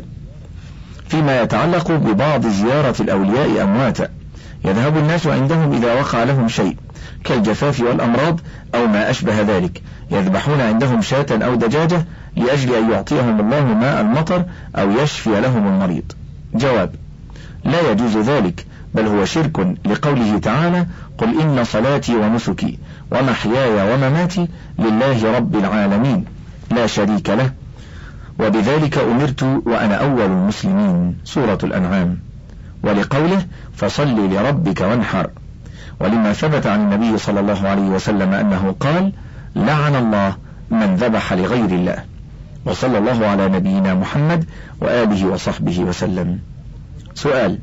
فيما يتعلق ببعض زيارة الأولياء أمواتا، يذهب الناس عندهم إذا وقع لهم شيء كالجفاف والأمراض أو ما أشبه ذلك، يذبحون عندهم شاة أو دجاجة لأجل أن يعطيهم الله ماء المطر أو يشفي لهم المريض. جواب: لا يجوز ذلك، بل هو شرك، لقوله تعالى: قل إن صلاتي ونسكي ومحياي ومماتي لله رب العالمين لا شريك له، وبذلك أمرت وأنا أول المسلمين، سورة الأنعام. ولقوله: فصل لربك وانحر، ولما ثبت عن النبي صلى الله عليه وسلم أنه قال: لعن الله من ذبح لغير الله. وصلى الله على نبينا محمد وآله وصحبه وسلم. سؤال: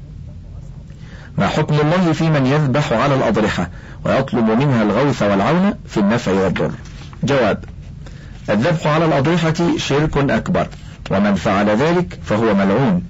ما حكم الله في من يذبح على الأضرحة ويطلب منها الغوث والعون في النفع والضر؟ جواب: الذبح على الأضرحة شرك أكبر، ومن فعل ذلك فهو ملعون،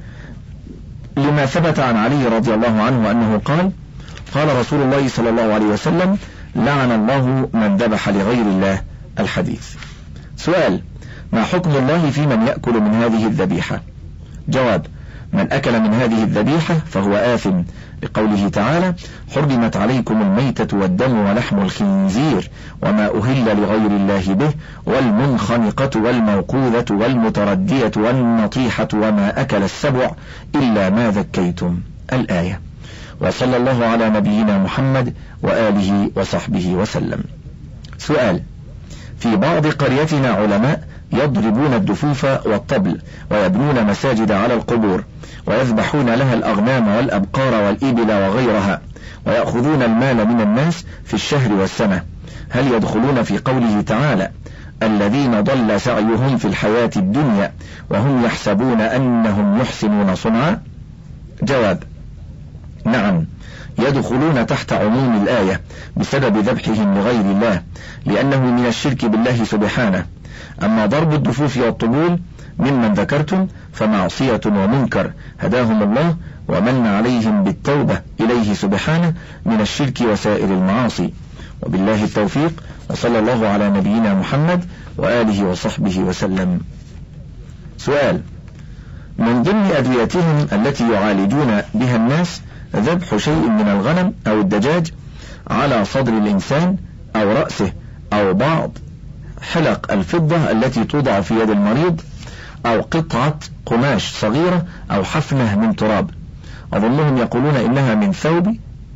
لما ثبت عن علي رضي الله عنه أنه قال: قال رسول الله صلى الله عليه وسلم: لعن الله من ذبح لغير الله. الحديث. سؤال: ما حكم الله في من يأكل من هذه الذبيحة؟ جواب: من أكل من هذه الذبيحة فهو آثم، لقوله تعالى: حرمت عليكم الميتة والدم ولحم الخنزير وما أهل لغير الله به والمنخنقة والموقوذة والمتردية والنطيحة وما أكل السبع إلا ما ذكيتم. الآية. وصلى الله على نبينا محمد وآله وصحبه وسلم. سؤال: في بعض قريتنا علماء يضربون الدفوف والطبل ويبنون مساجد على القبور ويذبحون لها الأغنام والأبقار والإبل وغيرها، ويأخذون المال من الناس في الشهر والسنة، هل يدخلون في قوله تعالى: الذين ضل سعيهم في الحياة الدنيا وهم يحسبون أنهم يحسنون صنعا؟ جواب: نعم، يدخلون تحت عموم الآية بسبب ذبحهم لغير الله، لأنه من الشرك بالله سبحانه. أما ضرب الدفوف والطبول ممن ذكرتم فمعصية ومنكر هداهم الله ومن عليهم بالتوبة إليه سبحانه من الشرك وسائر المعاصي. وبالله التوفيق، وصلى الله على نبينا محمد وآله وصحبه وسلم. سؤال: من ضمن أدويتهم التي يعالجون بها الناس ذبح شيء من الغنم أو الدجاج على صدر الإنسان أو رأسه أو بعض حلق الفضة التي توضع في يد المريض أو قطعة قماش صغيرة أو حفنة من تراب، أظنهم يقولون إنها من ثوب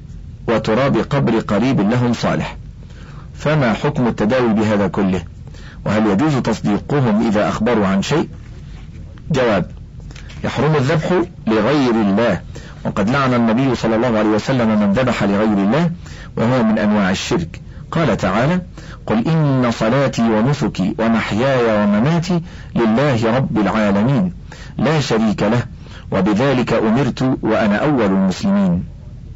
وتراب قبر قريب لهم صالح، فما حكم التداوي بهذا كله؟ وهل يجوز تصديقهم إذا أخبروا عن شيء؟ جواب: يحرم الذبح لغير الله، وقد لعن النبي صلى الله عليه وسلم من ذبح لغير الله، وهو من أنواع الشرك. قال تعالى: قل إن صلاتي ونسكي ومحياي ومماتي لله رب العالمين لا شريك له وبذلك أمرت وأنا أول المسلمين.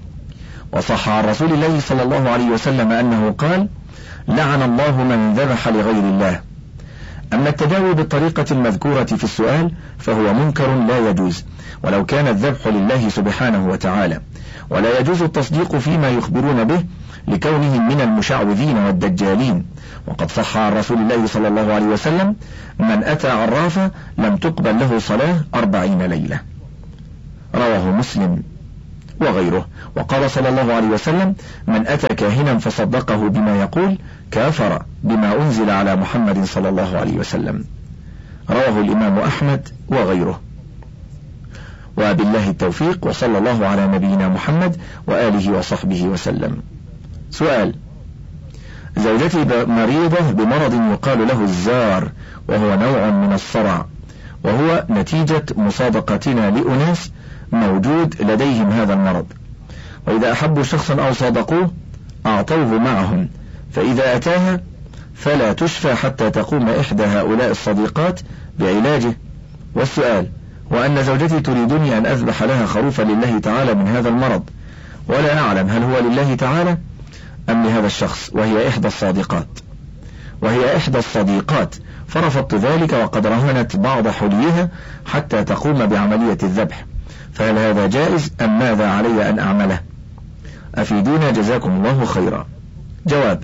وصح عن رسول الله صلى الله عليه وسلم أنه قال: لعن الله من ذبح لغير الله. أما التداوي بالطريقة المذكورة في السؤال فهو منكر لا يجوز، ولو كان الذبح لله سبحانه وتعالى، ولا يجوز التصديق فيما يخبرون به لكونهم من المشعوذين والدجالين. وقد صح عن رسول الله صلى الله عليه وسلم: من أتى عرافا لم تقبل له صلاة أربعين ليلة. رواه مسلم وغيره. وقال صلى الله عليه وسلم: من أتى كاهنا فصدقه بما يقول كافر بما أنزل على محمد صلى الله عليه وسلم. رواه الإمام أحمد وغيره. وبالله التوفيق، وصلى الله على نبينا محمد وآله وصحبه وسلم. سؤال: زوجتي مريضة بمرض يقال له الزار، وهو نوع من الصرع، وهو نتيجة مصادقتنا لأناس موجود لديهم هذا المرض، وإذا أحبوا شخصا أو صادقوه أعطوه معهم، فإذا أتاها فلا تشفى حتى تقوم إحدى هؤلاء الصديقات بعلاجه. والسؤال: وأن زوجتي تريدني أن أذبح لها خروفا لله تعالى من هذا المرض، ولا أعلم هل هو لله تعالى أم لهذا الشخص، وهي إحدى الصادقات وهي إحدى الصديقات فرفضت ذلك، وقد رهنت بعض حليها حتى تقوم بعملية الذبح، فهل هذا جائز أم ماذا علي أن أعمله؟ أفيدونا جزاكم الله خيرا. جواب: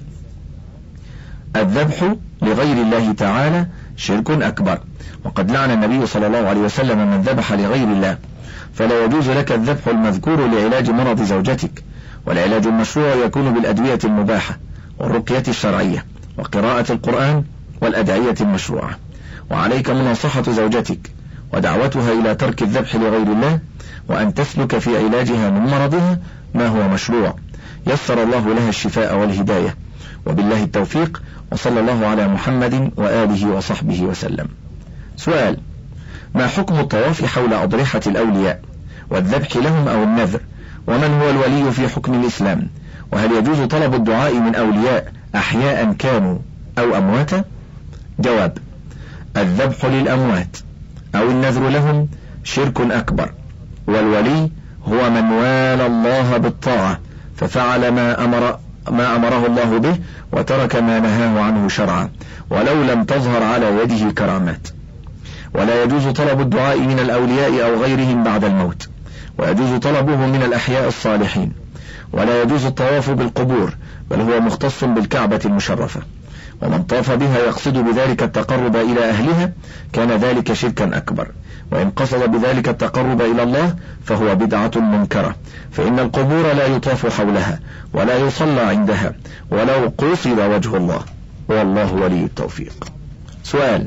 الذبح لغير الله تعالى شرك أكبر، وقد لعن النبي صلى الله عليه وسلم من ذبح لغير الله، فلا يجوز لك الذبح المذكور لعلاج مرض زوجتك، والعلاج المشروع يكون بالأدوية المباحة والرقية الشرعية وقراءة القرآن والأدعية المشروعة، وعليك مناصحة زوجتك ودعوتها إلى ترك الذبح لغير الله، وأن تسلك في علاجها من مرضها ما هو مشروع، يسر الله لها الشفاء والهداية، وبالله التوفيق، وصلى الله على محمد وآله وصحبه وسلم. سؤال: ما حكم الطواف حول أضرحة الأولياء والذبح لهم أو النذر، ومن هو الولي في حكم الإسلام، وهل يجوز طلب الدعاء من أولياء أحياء كانوا أو أمواتا؟ جواب: الذبح للأموات أو النذر لهم شرك أكبر، والولي هو من والى الله بالطاعة ففعل ما أمر ما أمره الله به وترك ما نهاه عنه شرعا، ولو لم تظهر على يده كرامات. ولا يجوز طلب الدعاء من الأولياء أو غيرهم بعد الموت، ويجوز طلبه من الأحياء الصالحين. ولا يجوز الطواف بالقبور، بل هو مختص بالكعبة المشرفة، ومن طاف بها يقصد بذلك التقرب إلى أهلها كان ذلك شركا أكبر، وإن قصد بذلك التقرب إلى الله فهو بدعة منكرة، فإن القبور لا يطاف حولها ولا يصلى عندها ولو قصد وجه الله، والله ولي التوفيق. سؤال: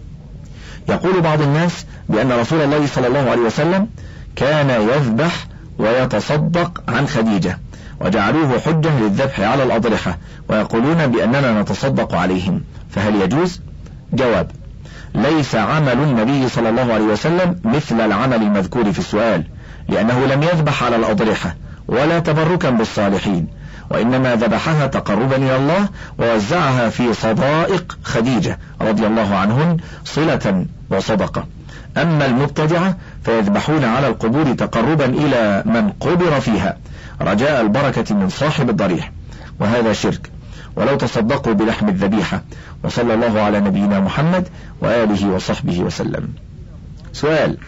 يقول بعض الناس بأن رسول الله صلى الله عليه وسلم كان يذبح ويتصدق عن خديجة، وجعلوه حجة للذبح على الأضرحة، ويقولون بأننا نتصدق عليهم، فهل يجوز؟ جواب: ليس عمل النبي صلى الله عليه وسلم مثل العمل المذكور في السؤال، لأنه لم يذبح على الأضرحة ولا تبركا بالصالحين، وإنما ذبحها تقربا إلى الله ووزعها في صدائق خديجة رضي الله عنهن صلة وصدقة. أما المبتدعة فيذبحون على القبور تقربا إلى من قبر فيها رجاء البركة من صاحب الضريح، وهذا شرك، ولو تصدقوا بلحم الذبيحة. وصلى الله على نبينا محمد وآله وصحبه وسلم. سؤال: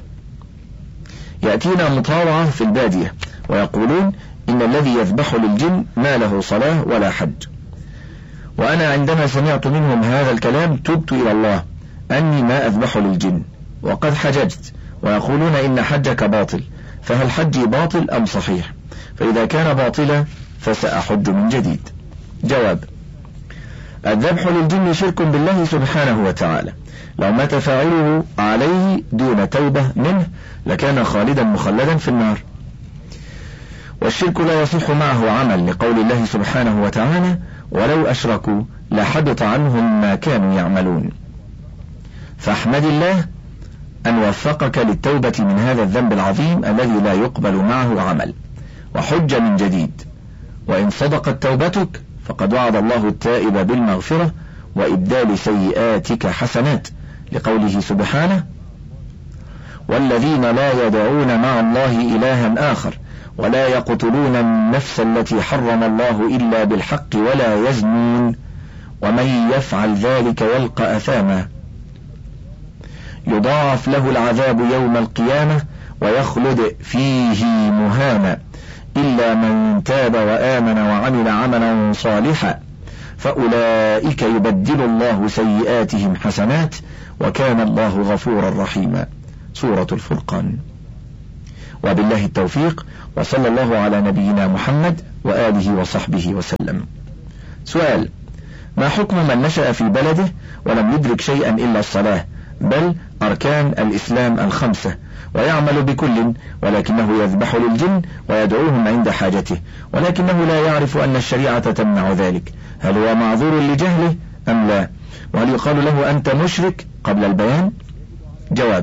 يأتينا مطاوعة في البادية ويقولون إن الذي يذبح للجن ما له صلاة ولا حج، وأنا عندما سمعت منهم هذا الكلام تبت إلى الله أني ما أذبح للجن، وقد حججت، ويقولون إن حجك باطل، فهل حجي باطل أم صحيح؟ فإذا كان باطلا فسأحج من جديد. جواب: الذبح للجن شرك بالله سبحانه وتعالى، لو مات فاعله عليه دون توبة منه لكان خالدا مخلدا في النار، والشرك لا يصح معه عمل، لقول الله سبحانه وتعالى: ولو أشركوا لحبط عنهم ما كانوا يعملون. فاحمد الله أن وفقك للتوبة من هذا الذنب العظيم الذي لا يقبل معه عمل، وحج من جديد، وإن صدقت توبتك فقد وعد الله التائب بالمغفرة وإبدال سيئاتك حسنات، لقوله سبحانه: والذين لا يدعون مع الله إلها آخر ولا يقتلون النفس التي حرم الله إلا بالحق ولا يزنون ومن يفعل ذلك يلقى أثاما يضاعف له العذاب يوم القيامة ويخلد فيه مهانا إلا من تاب وآمن وعمل عملا صالحا فأولئك يبدل الله سيئاتهم حسنات وكان الله غفورا رحيما. سورة الفرقان. وبالله التوفيق، وصلى الله على نبينا محمد وآله وصحبه وسلم. سؤال: ما حكم من نشأ في بلده ولم يدرك شيئا إلا الصلاة بل أركان الإسلام الخمسة، ويعمل بكل، ولكنه يذبح للجن ويدعوهم عند حاجته، ولكنه لا يعرف أن الشريعة تمنع ذلك، هل هو معذور لجهله أم لا؟ وهل يقال له أنت مشرك قبل البيان؟ جواب: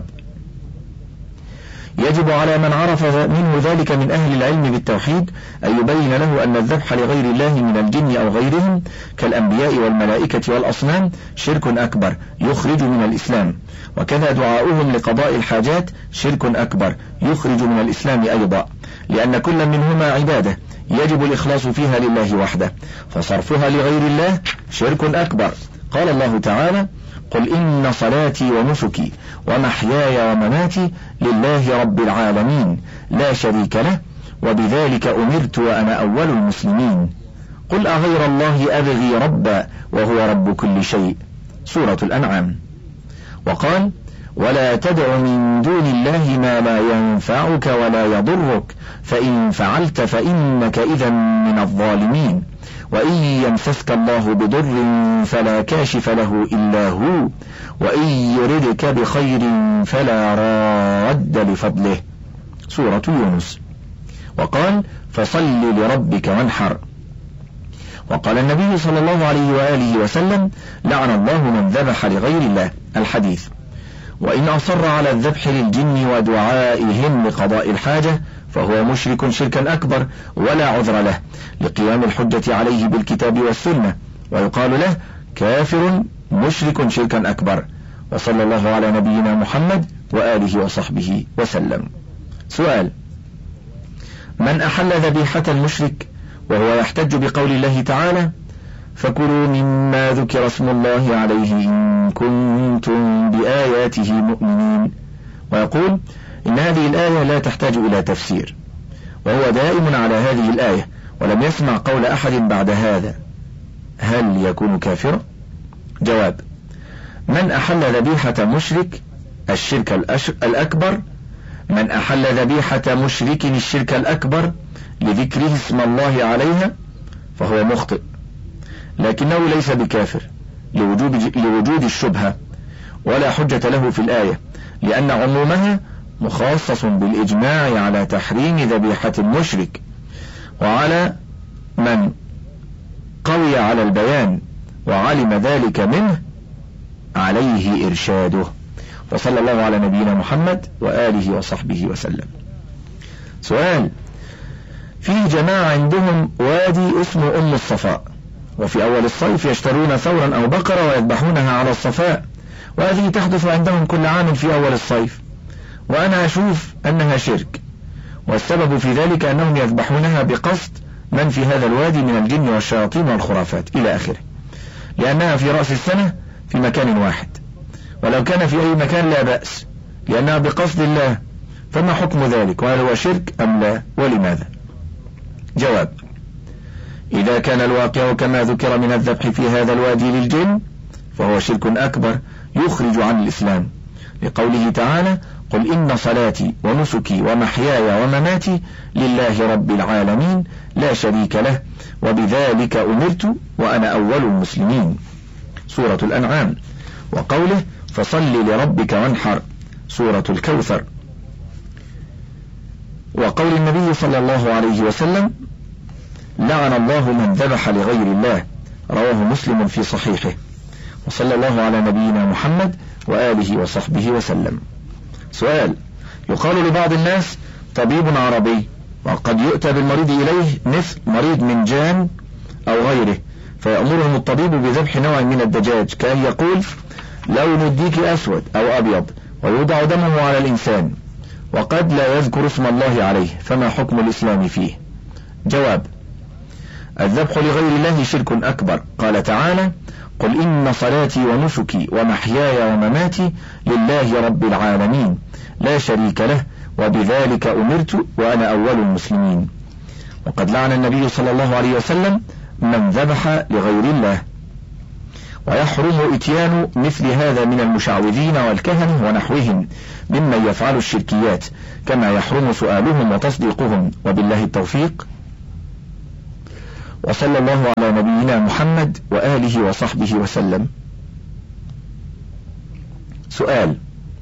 يجب على من عرف منه ذلك من أهل العلم بالتوحيد أن يبين له أن الذبح لغير الله من الجن أو غيرهم كالأنبياء والملائكة والأصنام شرك أكبر يخرج من الإسلام، وكذا دعاؤهم لقضاء الحاجات شرك أكبر يخرج من الإسلام أيضا، لأن كل منهما عبادة يجب الإخلاص فيها لله وحده، فصرفها لغير الله شرك أكبر. قال الله تعالى: قل إن صلاتي ونسكي ومحياي ومماتي لله رب العالمين لا شريك له وبذلك أمرت وأنا أول المسلمين. قل أغير الله أبغي ربا وهو رب كل شيء. سورة الأنعام. وقال: ولا تدع من دون الله ما لا ينفعك ولا يضرك فإن فعلت فإنك إذا من الظالمين، وإن يمسسك الله بضر فلا كاشف له إلا هو، وإن يردك بخير فلا راد لفضله. سورة يونس. وقال: فصل لربك وانحر. وقال النبي صلى الله عليه وآله وسلم: لعن الله من ذبح لغير الله. الحديث. وإن أصر على الذبح للجن ودعائهم لقضاء الحاجة فهو مشرك شركا أكبر ولا عذر له لقيام الحجة عليه بالكتاب والسنة، ويقال له كافر مشرك شركا أكبر. وصلى الله على نبينا محمد وآله وصحبه وسلم. سؤال: من أحل ذبيحة المشرك وهو يحتج بقول الله تعالى: فكلوا مما ذكر اسم الله عليه إن كنتم بآياته مؤمنين، ويقول إن هذه الآية لا تحتاج إلى تفسير، وهو دائم على هذه الآية ولم يسمع قول أحد بعد هذا، هل يكون كافرا؟ جواب: من أحل ذبيحة مشرك الشرك الأكبر من أحل ذبيحة مشرك الشرك الأكبر لذكره اسم الله عليها فهو مخطئ، لكنه ليس بكافر لوجود, لوجود الشبهة، ولا حجة له في الآية، لأن عمومها مخصص بالإجماع على تحريم ذبيحة المشرك، وعلى من قوي على البيان وعلم ذلك منه عليه إرشاده. وصلى الله على نبينا محمد وآله وصحبه وسلم. سؤال: في جماعة عندهم وادي اسمه أم الصفاء، وفي أول الصيف يشترون ثورا أو بقرة ويذبحونها على الصفاء، وهذه تحدث عندهم كل عام في أول الصيف، وأنا أشوف أنها شرك، والسبب في ذلك أنهم يذبحونها بقصد من في هذا الوادي من الجن والشياطين والخرافات إلى آخره، لأنها في رأس السنة في مكان واحد، ولو كان في أي مكان لا بأس لأنها بقصد الله، فما حكم ذلك؟ وهل هو شرك أم لا؟ ولماذا؟ جواب: إذا كان الواقع كما ذكر من الذبح في هذا الوادي للجن فهو شرك أكبر يخرج عن الإسلام، لقوله تعالى: قل إن صلاتي ونسكي ومحياي ومماتي لله رب العالمين لا شريك له وبذلك أمرت وأنا أول المسلمين. سورة الأنعام. وقوله: فصل لربك وانحر. سورة الكوثر. وقول النبي صلى الله عليه وسلم: لعن الله من ذبح لغير الله. رواه مسلم في صحيحه. وصلى الله على نبينا محمد وآله وصحبه وسلم. سؤال: يقال لبعض الناس طبيب عربي، وقد يؤتى بالمريض إليه مثل مريض من جان أو غيره، فيأمرهم الطبيب بذبح نوع من الدجاج، كأن يقول: لون الديك أسود أو أبيض، ويوضع دمه على الإنسان، وقد لا يذكر اسم الله عليه، فما حكم الإسلام فيه؟ جواب: الذبح لغير الله شرك أكبر. قال تعالى: قل إن صلاتي ونسكي ومحياي ومماتي لله رب العالمين لا شريك له وبذلك أمرت وأنا أول المسلمين. وقد لعن النبي صلى الله عليه وسلم من ذبح لغير الله. ويحرم إتيان مثل هذا من المشعوذين والكهنة ونحوهم ممن يفعل الشركيات، كما يحرم سؤالهم وتصديقهم، وبالله التوفيق، وصلى الله على نبينا محمد وآله وصحبه وسلم. سؤال: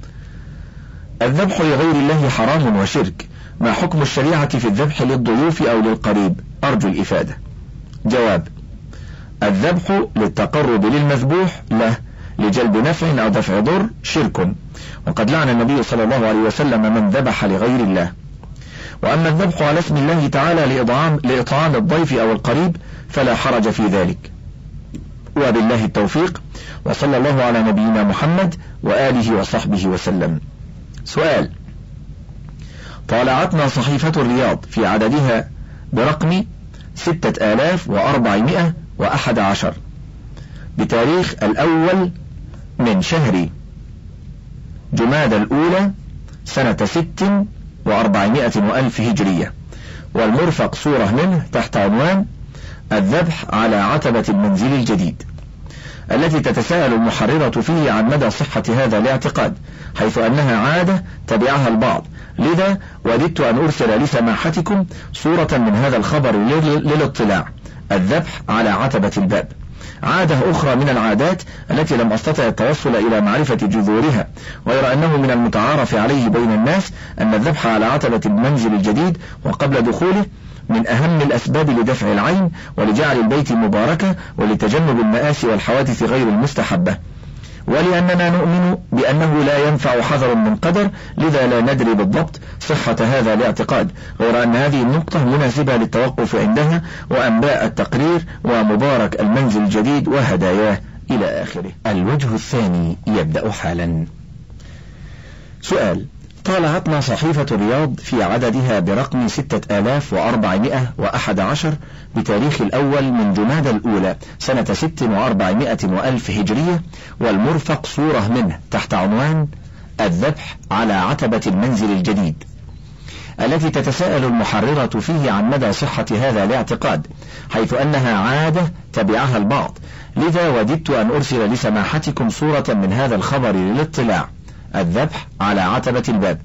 الذبح لغير الله حرام وشرك، ما حكم الشريعة في الذبح للضيوف أو للقريب؟ أرجو الإفادة. جواب: الذبح للتقرب للمذبوح له لجلب نفع أو دفع ضر شرك، وقد لعن النبي صلى الله عليه وسلم من ذبح لغير الله. وأما الذبح على اسم الله تعالى لإطعام, لإطعام الضيف أو القريب فلا حرج في ذلك، وبالله التوفيق، وصلى الله على نبينا محمد وآله وصحبه وسلم. سؤال: طالعتنا صحيفة الرياض في عددها برقم ستة آلاف وأربعمائة وأحد عشر بتاريخ الأول من شهر جمادى الأولى سنة ست وأربعمائة وألف هجرية، والمرفق صورة منه تحت عنوان الذبح على عتبة المنزل الجديد، التي تتساءل المحررة فيه عن مدى صحة هذا الاعتقاد، حيث أنها عادة تبعها البعض، لذا وددت أن أرسل لسماحتكم صورة من هذا الخبر للاطلاع. الذبح على عتبة الباب عادة أخرى من العادات التي لم أستطع التوصل إلى معرفة جذورها، غير أنه من المتعارف عليه بين الناس أن الذبح على عتبة المنزل الجديد وقبل دخوله من أهم الأسباب لدفع العين ولجعل البيت مباركة ولتجنب المآسي والحوادث غير المستحبة، ولأننا نؤمن بأنه لا ينفع حذر من قدر، لذا لا ندري بالضبط صحة هذا الاعتقاد، غير أن هذه النقطة مناسبة للتوقف عندها وأنباء التقرير ومبارك المنزل الجديد وهداياه إلى آخره. الوجه الثاني يبدأ حالا. سؤال: طالعتنا صحيفة الرياض في عددها برقم ستة آلاف وأربعمائة وأحد عشر بتاريخ الأول من جمادى الأولى سنة ست وأربعمائة وألف هجرية، والمرفق صورة منه تحت عنوان الذبح على عتبة المنزل الجديد، التي تتساءل المحررة فيه عن مدى صحة هذا الاعتقاد، حيث أنها عادة تبعها البعض، لذا وددت أن أرسل لسماحتكم صورة من هذا الخبر للاطلاع. الذبح على عتبة الباب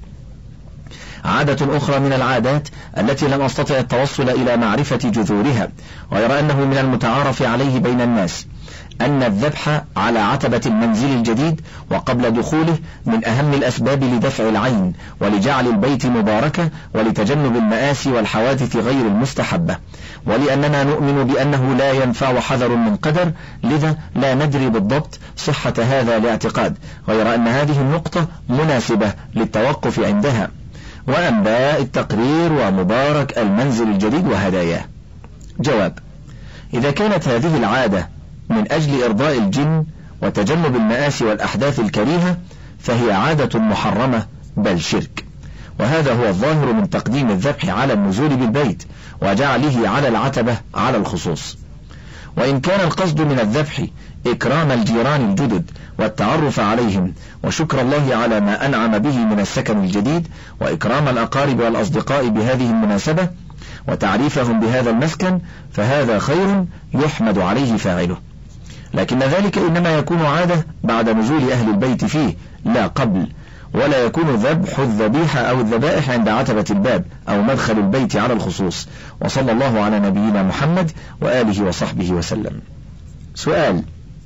عادة أخرى من العادات التي لم أستطع التوصل إلى معرفة جذورها، غير أنه من المتعارف عليه بين الناس أن الذبح على عتبة المنزل الجديد وقبل دخوله من أهم الأسباب لدفع العين ولجعل البيت مباركة ولتجنب المآسي والحوادث غير المستحبة، ولأننا نؤمن بأنه لا ينفع حذر من قدر، لذا لا ندري بالضبط صحة هذا الاعتقاد، غير أن هذه النقطة مناسبة للتوقف عندها وأنباء التقرير ومبارك المنزل الجديد وهداياه. جواب: إذا كانت هذه العادة من أجل إرضاء الجن وتجنب المآسي والأحداث الكريهة فهي عادة محرمة بل شرك، وهذا هو الظاهر من تقديم الذبح على النزول بالبيت وجعله على العتبة على الخصوص. وإن كان القصد من الذبح إكرام الجيران الجدد والتعرف عليهم وشكر الله على ما أنعم به من السكن الجديد وإكرام الأقارب والأصدقاء بهذه المناسبة وتعريفهم بهذا المسكن، فهذا خير يحمد عليه فاعله، لكن ذلك إنما يكون عادة بعد نزول أهل البيت فيه لا قبل، ولا يكون ذبح الذبيحة أو الذبائح عند عتبة الباب أو مدخل البيت على الخصوص. وصلى الله على نبينا محمد وآله وصحبه وسلم. سؤال: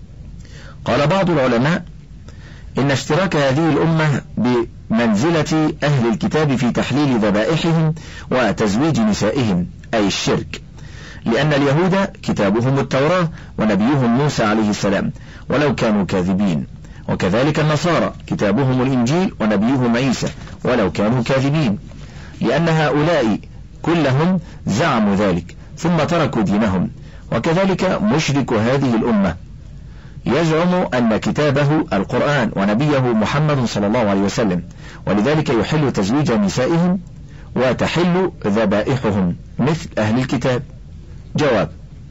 قال بعض العلماء إن اشتراك هذه الأمة بمنزلة أهل الكتاب في تحليل ذبائحهم وتزويج نسائهم أي الشرك، لأن اليهود كتابهم التوراة ونبيهم موسى عليه السلام ولو كانوا كاذبين، وكذلك النصارى كتابهم الإنجيل ونبيهم عيسى ولو كانوا كاذبين، لأن هؤلاء كلهم زعموا ذلك ثم تركوا دينهم، وكذلك مشرك هذه الأمة يزعم أن كتابه القرآن ونبيه محمد صلى الله عليه وسلم، ولذلك يحل تزويج نسائهم وتحل ذبائحهم مثل أهل الكتاب. جواب: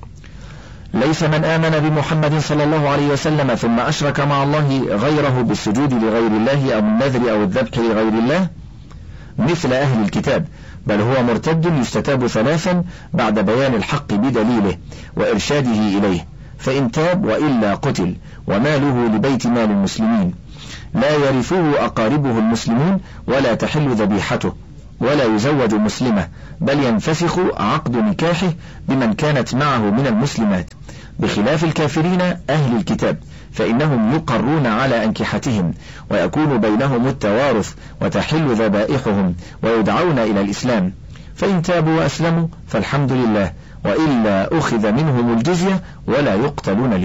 ليس من آمن بمحمد صلى الله عليه وسلم ثم أشرك مع الله غيره بالسجود لغير الله أو النذر أو الذبح لغير الله مثل أهل الكتاب، بل هو مرتد يستتاب ثلاثا بعد بيان الحق بدليله وإرشاده إليه، فإن تاب وإلا قتل، وماله لبيت مال المسلمين، لا يرثه أقاربه المسلمون، ولا تحل ذبيحته، ولا يزوج مسلمة، بل ينفسخ عقد نكاحه بمن كانت معه من المسلمات، بخلاف الكافرين أهل الكتاب، فإنهم يقرون على أنكحتهم، ويكون بينهم التوارث، وتحل ذبائحهم، ويدعون إلى الإسلام، فإن تابوا وأسلموا فالحمد لله، وإلا أخذ منهم الجزية ولا يقتلون